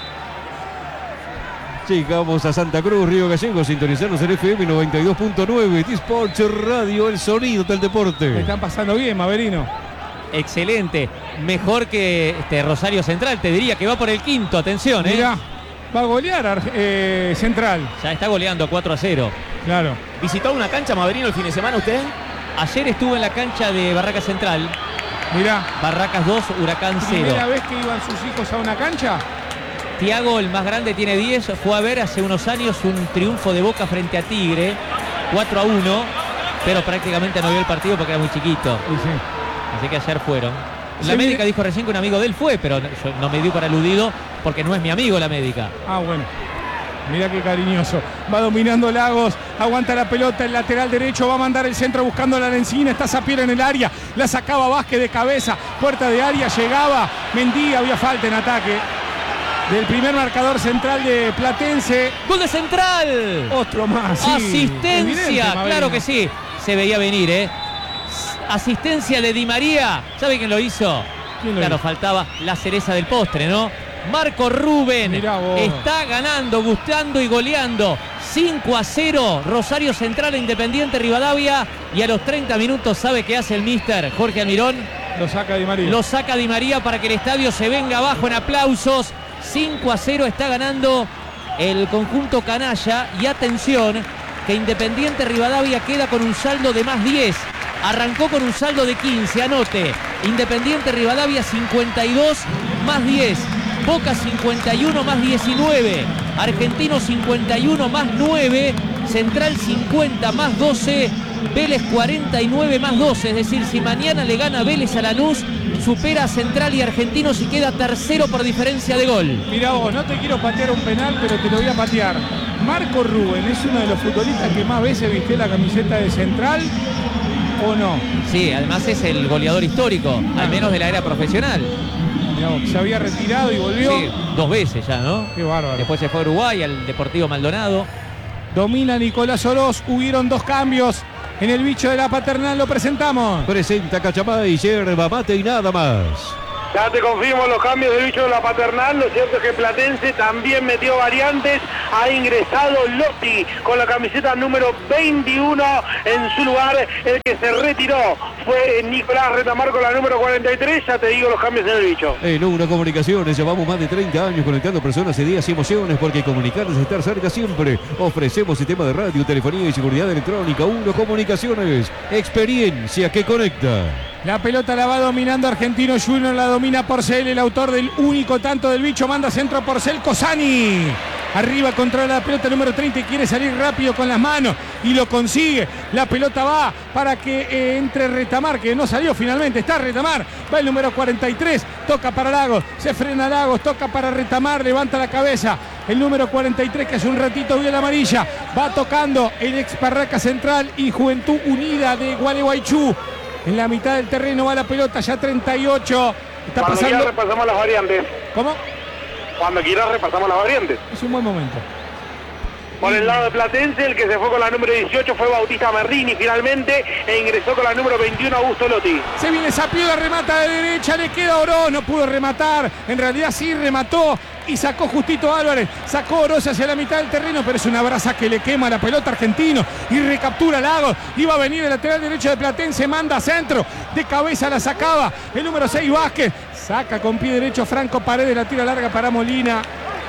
Speaker 3: Llegamos a Santa Cruz, Río Gallegos, sintonizarnos en F M noventa y dos punto nueve, T-Sports Radio, el sonido del deporte.
Speaker 4: Me están pasando bien, Maverino.
Speaker 2: Excelente, mejor que este Rosario Central, te diría que va por el quinto, atención, ¿eh?
Speaker 4: Mirá, va a golear eh, Central.
Speaker 2: Ya está goleando cuatro a cero.
Speaker 4: Claro.
Speaker 1: ¿Visitó una cancha, Maverino, el fin de semana usted?
Speaker 2: Ayer estuvo en la cancha de Barracas Central.
Speaker 4: Mirá.
Speaker 2: Barracas dos, Huracán cero.
Speaker 4: ¿Primera vez que iban sus hijos a una cancha?
Speaker 2: Tiago, el más grande, tiene diez. Fue a ver hace unos años un triunfo de Boca frente a Tigre, cuatro a uno, pero prácticamente no vio el partido porque era muy chiquito.
Speaker 4: Sí, sí.
Speaker 2: Así que ayer fueron. La
Speaker 4: Se
Speaker 2: médica
Speaker 4: viene...
Speaker 2: dijo recién que un amigo de él fue, pero yo no me dio para aludido porque no es mi amigo la médica.
Speaker 4: Ah, bueno. Mirá qué cariñoso. Va dominando Lagos. Aguanta la pelota. El lateral derecho va a mandar el centro buscando a la Encina. Está Zapiola en el área. La sacaba Vázquez de cabeza. Puerta de área. Llegaba Mendía. Había falta en ataque del primer marcador central de Platense.
Speaker 2: ¡Gol de Central!
Speaker 4: Otro más. Sí.
Speaker 2: Asistencia. Claro que sí. Se veía venir, ¿eh? Asistencia de Di María. ¿Sabe quién lo hizo?
Speaker 4: ¿Quién lo
Speaker 2: claro,
Speaker 4: hizo?
Speaker 2: faltaba la cereza del postre, ¿no? Marco Rubén está ganando, gustando y goleando. cinco a cero. Rosario Central, Independiente Rivadavia. Y a los treinta minutos, ¿sabe qué hace el míster Jorge Almirón?
Speaker 4: Lo saca Di María.
Speaker 2: Lo saca Di María para que el estadio se venga abajo en aplausos. cinco a cero está ganando el conjunto canalla. Y atención, que Independiente Rivadavia queda con un saldo de más diez. Arrancó con un saldo de quince, anote. Independiente Rivadavia cincuenta y dos más diez. Boca cincuenta y uno más diecinueve. Argentino cincuenta y uno más nueve. Central cincuenta más doce. Vélez cuarenta y nueve más doce. Es decir, si mañana le gana Vélez a Lanús, supera a Central y Argentinos y queda tercero por diferencia de gol.
Speaker 4: Mirá vos, no te quiero patear un penal, pero te lo voy a patear. Marco Rubén es uno de los futbolistas que más veces vistió la camiseta de Central. ¿O no?
Speaker 2: Sí, además es el goleador histórico, al menos de la era profesional.
Speaker 4: Mirá, se había retirado y volvió.
Speaker 2: Sí, dos veces ya, ¿no?
Speaker 4: Qué bárbaro.
Speaker 2: Después se fue a Uruguay, al Deportivo Maldonado.
Speaker 4: Domina Nicolás Oroz. Hubieron dos cambios en el bicho de la Paternal. Lo presentamos.
Speaker 3: Presenta Cachamay, yerba mate y nada más.
Speaker 6: Ya te confirmo los cambios del bicho de la Paternal. Lo cierto es que Platense también metió variantes. Ha ingresado Lotti con la camiseta número veintiuno. En su lugar, el que se retiró fue Nicolás Retamar con la número cuarenta y tres. Ya te digo los cambios en el bicho.
Speaker 3: En Una Comunicaciones llevamos más de treinta años conectando personas, ideas y emociones, porque comunicar es estar cerca siempre. Ofrecemos sistema de radio, telefonía y seguridad electrónica. Una Comunicaciones, experiencia que conecta.
Speaker 4: La pelota la va dominando Argentino Junior, la domina Porcel, el autor del único tanto del bicho, manda centro Porcel, Cosani. Arriba controla la pelota número treinta y quiere salir rápido con las manos y lo consigue. La pelota va para que eh, entre Retamar, que no salió finalmente, está Retamar. Va el número cuarenta y tres, toca para Lagos, se frena Lagos, toca para Retamar, levanta la cabeza. El número cuarenta y tres que hace un ratito vio la amarilla, va tocando el ex Parraca Central y Juventud Unida de Gualeguaychú. En la mitad del terreno va la pelota, ya treinta y ocho. Está
Speaker 6: Cuando
Speaker 4: pasando.
Speaker 6: quieras repasamos las variantes.
Speaker 4: ¿Cómo?
Speaker 6: Cuando quieras repasamos las variantes.
Speaker 4: Es un buen momento.
Speaker 6: Por el lado de Platense, el que se fue con la número dieciocho fue Bautista Merdini finalmente e ingresó con la número veintiuno Augusto Lotti.
Speaker 4: Se viene Sapiola, remata de derecha, le queda Oroz, no pudo rematar. En realidad sí remató y sacó justito Álvarez. Sacó Oroz hacia la mitad del terreno, pero es una brasa que le quema la pelota Argentino y recaptura Lagos. Iba a venir el lateral derecho de Platense, manda centro, de cabeza la sacaba. El número seis Vázquez, saca con pie derecho Franco Paredes, la tira larga para Molina.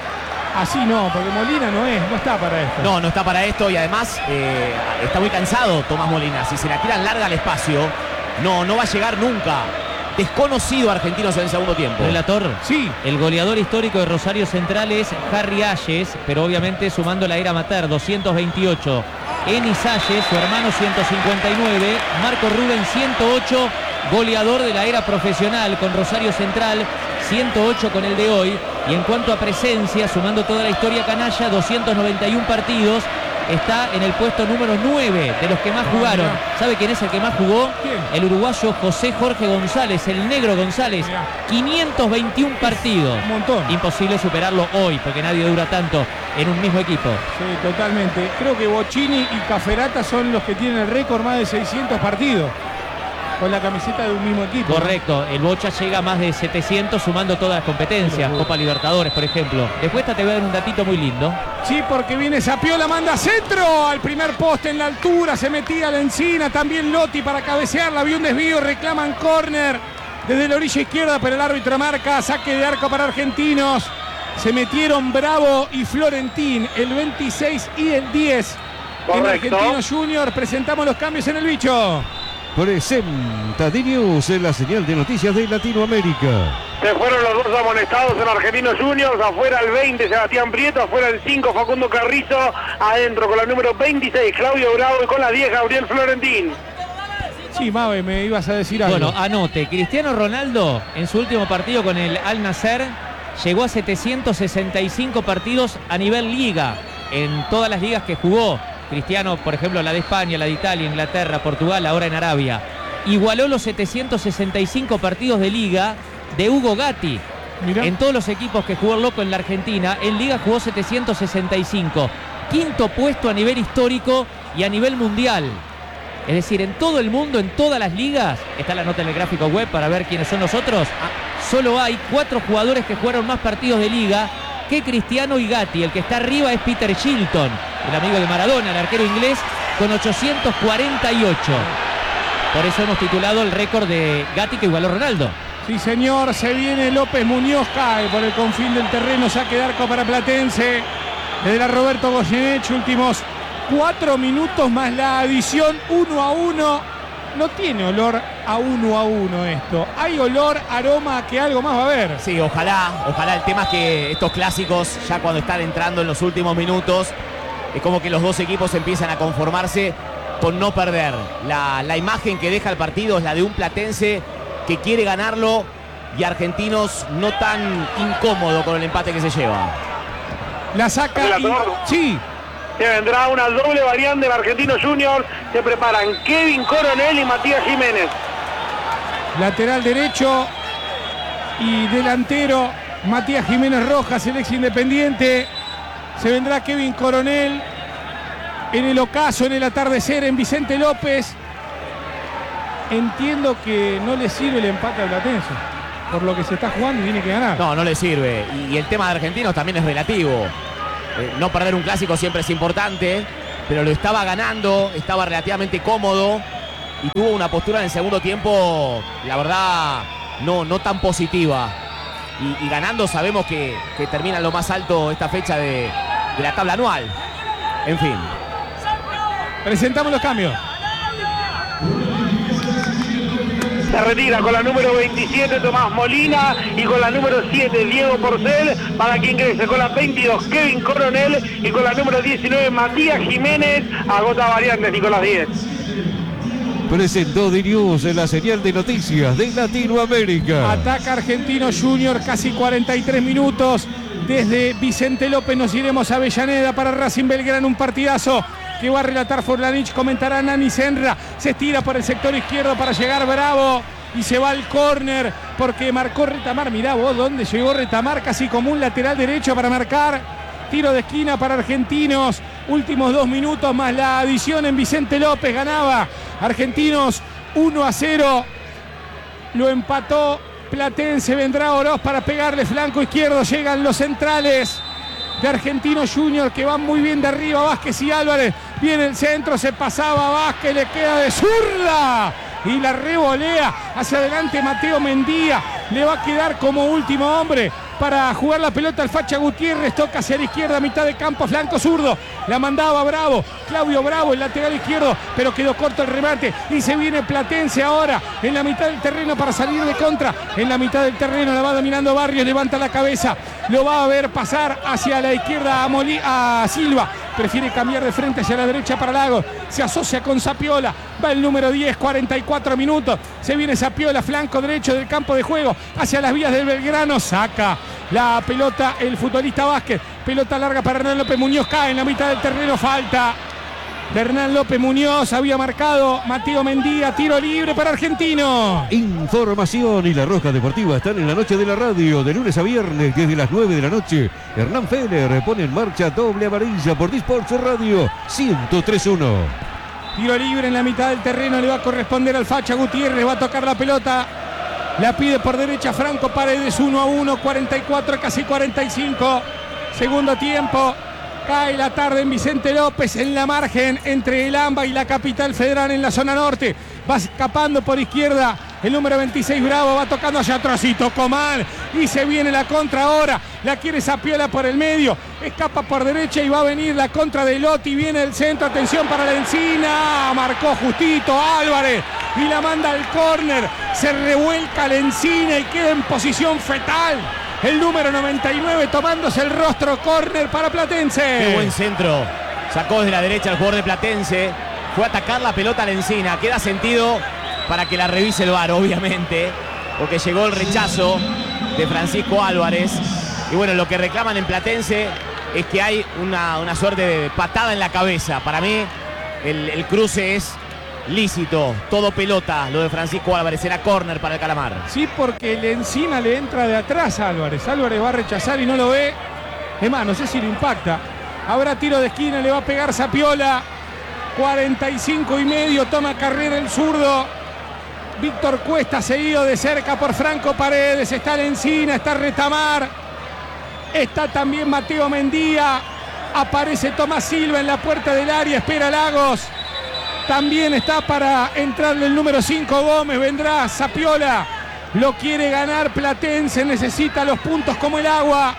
Speaker 4: Así no, porque Molina no es, no está para esto.
Speaker 1: No, no está para esto y además eh, está muy cansado Tomás Molina. Si se la tiran larga al espacio, no, no va a llegar nunca. Desconocido Argentinos en el segundo tiempo.
Speaker 2: Relator,
Speaker 4: Sí.
Speaker 2: el goleador histórico de Rosario Central es Harry Ayes, pero obviamente sumando la era amateur, doscientos veintiocho. Enis Ayes, su hermano, ciento cincuenta y nueve. Marco Rubén, ciento ocho. Goleador de la era profesional con Rosario Central, ciento ocho con el de hoy. Y en cuanto a presencia, sumando toda la historia canalla, doscientos noventa y uno partidos, está en el puesto número nueve de los que más jugaron. ¿Sabe quién es el que más jugó?
Speaker 4: ¿Quién?
Speaker 2: El uruguayo José Jorge González, el negro González,
Speaker 4: Mirá.
Speaker 2: quinientos veintiún partidos.
Speaker 4: Un montón.
Speaker 2: Imposible superarlo hoy, porque nadie dura tanto en un mismo equipo.
Speaker 4: Sí, totalmente. Creo que Bocchini y Caferata son los que tienen el récord, más de seiscientos partidos con la camiseta de un mismo equipo.
Speaker 2: Correcto, el Bocha llega a más de setecientos sumando todas las competencias, Copa Libertadores, por ejemplo. Después te voy a dar un datito muy lindo.
Speaker 4: Sí, porque viene Sapiola, manda centro al primer poste en la altura, se metía la encina, también Lotti para cabecearla, vio un desvío, reclaman córner desde la orilla izquierda, pero el árbitro marca saque de arco para Argentinos. Se metieron Bravo y Florentín, el veintiséis y el diez.
Speaker 6: Correcto.
Speaker 4: En Argentinos Junior presentamos los cambios en el bicho.
Speaker 3: Presenta D-News en la señal de noticias de Latinoamérica.
Speaker 6: Se fueron los dos amonestados en Argentinos Juniors. Afuera el veinte, Sebastián Prieto. Afuera el cinco, Facundo Carrizo. Adentro con la número veintiséis, Claudio Bravo. Y con la diez, Gabriel Florentín.
Speaker 4: Sí, Mabe, me ibas a decir algo.
Speaker 2: Bueno, anote, Cristiano Ronaldo en su último partido con el Al Nassr llegó a setecientos sesenta y cinco partidos a nivel liga, en todas las ligas que jugó. Cristiano, por ejemplo, la de España, la de Italia, Inglaterra, Portugal, ahora en Arabia. Igualó los setecientos sesenta y cinco partidos de liga de Hugo Gatti.
Speaker 4: Mirá.
Speaker 2: En todos los equipos que jugó el loco en la Argentina, en liga jugó setecientos sesenta y cinco. Quinto puesto a nivel histórico y a nivel mundial. Es decir, en todo el mundo, en todas las ligas, está la nota en el gráfico web para ver quiénes son los otros. Solo hay cuatro jugadores que jugaron más partidos de liga que Cristiano y Gatti. El que está arriba es Peter Shilton, el amigo de Maradona, el arquero inglés, con ochocientos cuarenta y ocho. Por eso hemos titulado el récord de Gatti que igualó Ronaldo.
Speaker 4: Sí, señor, se viene López Muñoz, cae por el confín del terreno, saque de arco para Platense. Desde la Roberto Goyeneche, últimos cuatro minutos más la adición, uno a uno. No tiene olor a uno a uno esto. Hay olor, aroma, que algo más va a haber.
Speaker 1: Sí, ojalá, ojalá. El tema es que estos clásicos, ya cuando están entrando en los últimos minutos, es como que los dos equipos empiezan a conformarse con no perder. La, la imagen que deja el partido es la de un platense que quiere ganarlo y Argentinos no tan incómodo con el empate que se lleva.
Speaker 4: La saca y... Sí.
Speaker 6: Se vendrá una doble variante de Argentino Junior. Se preparan Kevin Coronel y Matías Jiménez.
Speaker 4: Lateral derecho y delantero Matías Jiménez Rojas, el ex Independiente. Se vendrá Kevin Coronel. En el ocaso, en el atardecer, en Vicente López. Entiendo que no le sirve el empate al Platense, por lo que se está jugando y tiene que ganar.
Speaker 1: No, no le sirve. Y, y el tema de Argentinos también es relativo. Eh, no perder un clásico siempre es importante, pero lo estaba ganando, estaba relativamente cómodo y tuvo una postura en el segundo tiempo, la verdad, no, no tan positiva. Y, y ganando sabemos que, que termina en lo más alto esta fecha de, de la tabla anual. En fin.
Speaker 4: Presentamos los cambios.
Speaker 6: Se retira con la número veintisiete Tomás Molina y con la número siete Diego Porcel, para quien crece con la veintidós Kevin Coronel y con la número diecinueve Matías Jiménez. Agota variantes Nicolás Díez.
Speaker 3: Presentó D News en la señal de noticias de Latinoamérica.
Speaker 4: Ataca Argentino Junior, casi cuarenta y tres minutos. Desde Vicente López nos iremos a Avellaneda para Racing Belgrano, un partidazo que va a relatar Forlanich, comentará Nani Senra. Se estira por el sector izquierdo para llegar Bravo y se va al córner porque marcó Retamar. Mirá vos dónde llegó Retamar, casi como un lateral derecho para marcar. Tiro de esquina para Argentinos. Últimos dos minutos más la adición en Vicente López. Ganaba Argentinos uno a cero. Lo empató Platense. Vendrá Oroz para pegarle flanco izquierdo. Llegan los centrales de Argentino Junior que van muy bien de arriba. Vázquez y Álvarez. Viene el centro, se pasaba Vázquez, le queda de zurda y la revolea hacia adelante Mateo Mendía. Le va a quedar como último hombre para jugar la pelota al Facha Gutiérrez. Toca hacia la izquierda, mitad de campo, flanco zurdo. La mandaba Bravo, Claudio Bravo, el lateral izquierdo, pero quedó corto el remate. Y se viene Platense ahora en la mitad del terreno para salir de contra. En la mitad del terreno la va dominando Barrios, levanta la cabeza. Lo va a ver pasar hacia la izquierda a, Molí, a Silva. Prefiere cambiar de frente hacia la derecha para Lagos. Se asocia con Zapiola. Va el número diez, cuarenta y cuatro minutos. Se viene Zapiola, flanco derecho del campo de juego. Hacia las vías del Belgrano. Saca la pelota el futbolista Vázquez. Pelota larga para Hernán López Muñoz. Cae en la mitad del terreno. Falta de Hernán López Muñoz. Había marcado Mateo Mendía. Tiro libre para Argentino.
Speaker 3: Información y la Roja Deportiva están en la noche de la radio. De lunes a viernes desde las nueve de la noche. Hernán Feller pone en marcha doble amarilla por Disports Radio ciento tres uno.
Speaker 4: Tiro libre en la mitad del terreno. Le va a corresponder al Facha Gutiérrez. Va a tocar la pelota. La pide por derecha Franco Paredes. uno a uno. cuarenta y cuatro, casi cuarenta y cinco. Segundo tiempo. Cae la tarde en Vicente López en la margen entre el AMBA y la Capital Federal en la zona norte. Va escapando por izquierda el número veintiséis Bravo, va tocando allá atrásito Comal y se viene la contra ahora. La quiere Zapiola por el medio, escapa por derecha y va a venir la contra de Lotti. Viene el centro, atención para la Encina. Marcó justito Álvarez y la manda al córner. Se revuelca la Encina y queda en posición fetal. El número noventa y nueve tomándose el rostro, córner para Platense.
Speaker 1: Qué buen centro. Sacó desde la derecha el jugador de Platense. Fue a atacar la pelota a la Encina. Queda sentido para que la revise el V A R, obviamente. Porque llegó el rechazo de Francisco Álvarez. Y bueno, lo que reclaman en Platense es que hay una, una suerte de patada en la cabeza. Para mí, el, el cruce es lícito, todo pelota, lo de Francisco Álvarez, era córner para el Calamar.
Speaker 4: Sí, porque el Encina le entra de atrás a Álvarez. Álvarez va a rechazar y no lo ve. Es más, no sé si lo impacta. Habrá tiro de esquina, le va a pegar Zapiola. cuarenta y cinco y medio, toma carrera el zurdo. Víctor Cuesta, seguido de cerca por Franco Paredes. Está el Encina, está Retamar. Está también Mateo Mendía. Aparece Tomás Silva en la puerta del área, espera Lagos. También está para entrarle el número cinco Gómez. Vendrá Zapiola. Lo quiere ganar Platense. Necesita los puntos como el agua.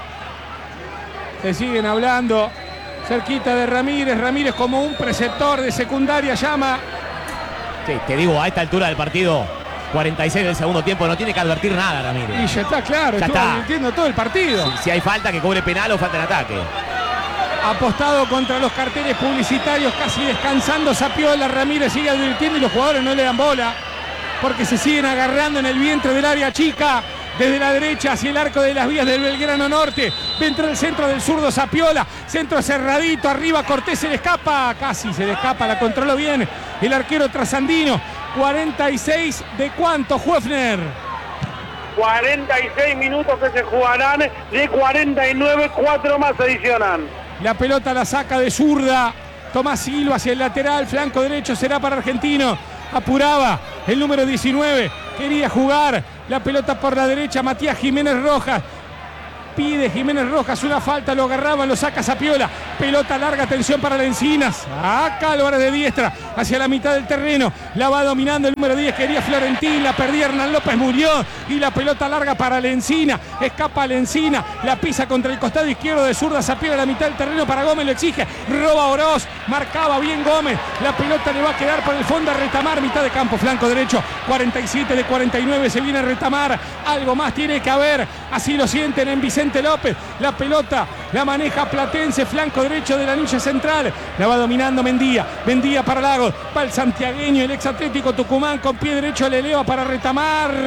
Speaker 4: Se siguen hablando. Cerquita de Ramírez. Ramírez como un preceptor de secundaria llama.
Speaker 1: Sí, te digo, a esta altura del partido, cuarenta y seis del segundo tiempo, no tiene que advertir nada Ramírez.
Speaker 4: Y ya está claro.
Speaker 1: Ya
Speaker 4: estuvo
Speaker 1: está.
Speaker 4: advirtiendo todo el partido.
Speaker 1: Si, si hay falta, que cobre penal o falta en ataque.
Speaker 4: Apostado contra los carteles publicitarios, casi descansando Zapiola. Ramírez sigue advirtiendo y los jugadores no le dan bola porque se siguen agarrando en el vientre del área chica. desde la derecha hacia el arco de las vías del Belgrano Norte. Entra el centro del zurdo Zapiola. Centro cerradito. Arriba Cortés se le escapa. Casi se le escapa. La controló bien el arquero trasandino. cuarenta y seis de cuánto, Höfner.
Speaker 6: cuarenta y seis minutos que se jugarán. De cuarenta y nueve, cuatro más se adicionan.
Speaker 4: La pelota la saca de zurda. Tomás Silva hacia el lateral. Flanco derecho será para Argentino. Apuraba el número diecinueve. Quería jugar la pelota por la derecha. Matías Jiménez Rojas. Pide Jiménez Rojas una falta, lo agarraban, lo saca Zapiola. Pelota larga, atención para la Encinas. Acá Álvarez de diestra, hacia la mitad del terreno. La va dominando el número diez, quería Florentín, la perdía Hernán López, murió. Y la pelota larga para Lencina. Escapa Lencina, la pisa contra el costado izquierdo de zurda. Zapiola a la mitad del terreno para Gómez, lo exige. Roba Oroz, marcaba bien Gómez. La pelota le va a quedar por el fondo a Retamar, mitad de campo, flanco derecho. cuarenta y siete de cuarenta y nueve, se viene Retamar. Algo más tiene que haber, así lo sienten en Vicente López. La pelota la maneja Platense, flanco derecho de la anilla central. La va dominando Mendía. Mendía para Lagos. Va el santiagueño, el ex Atlético Tucumán con pie derecho, le eleva para Retamar.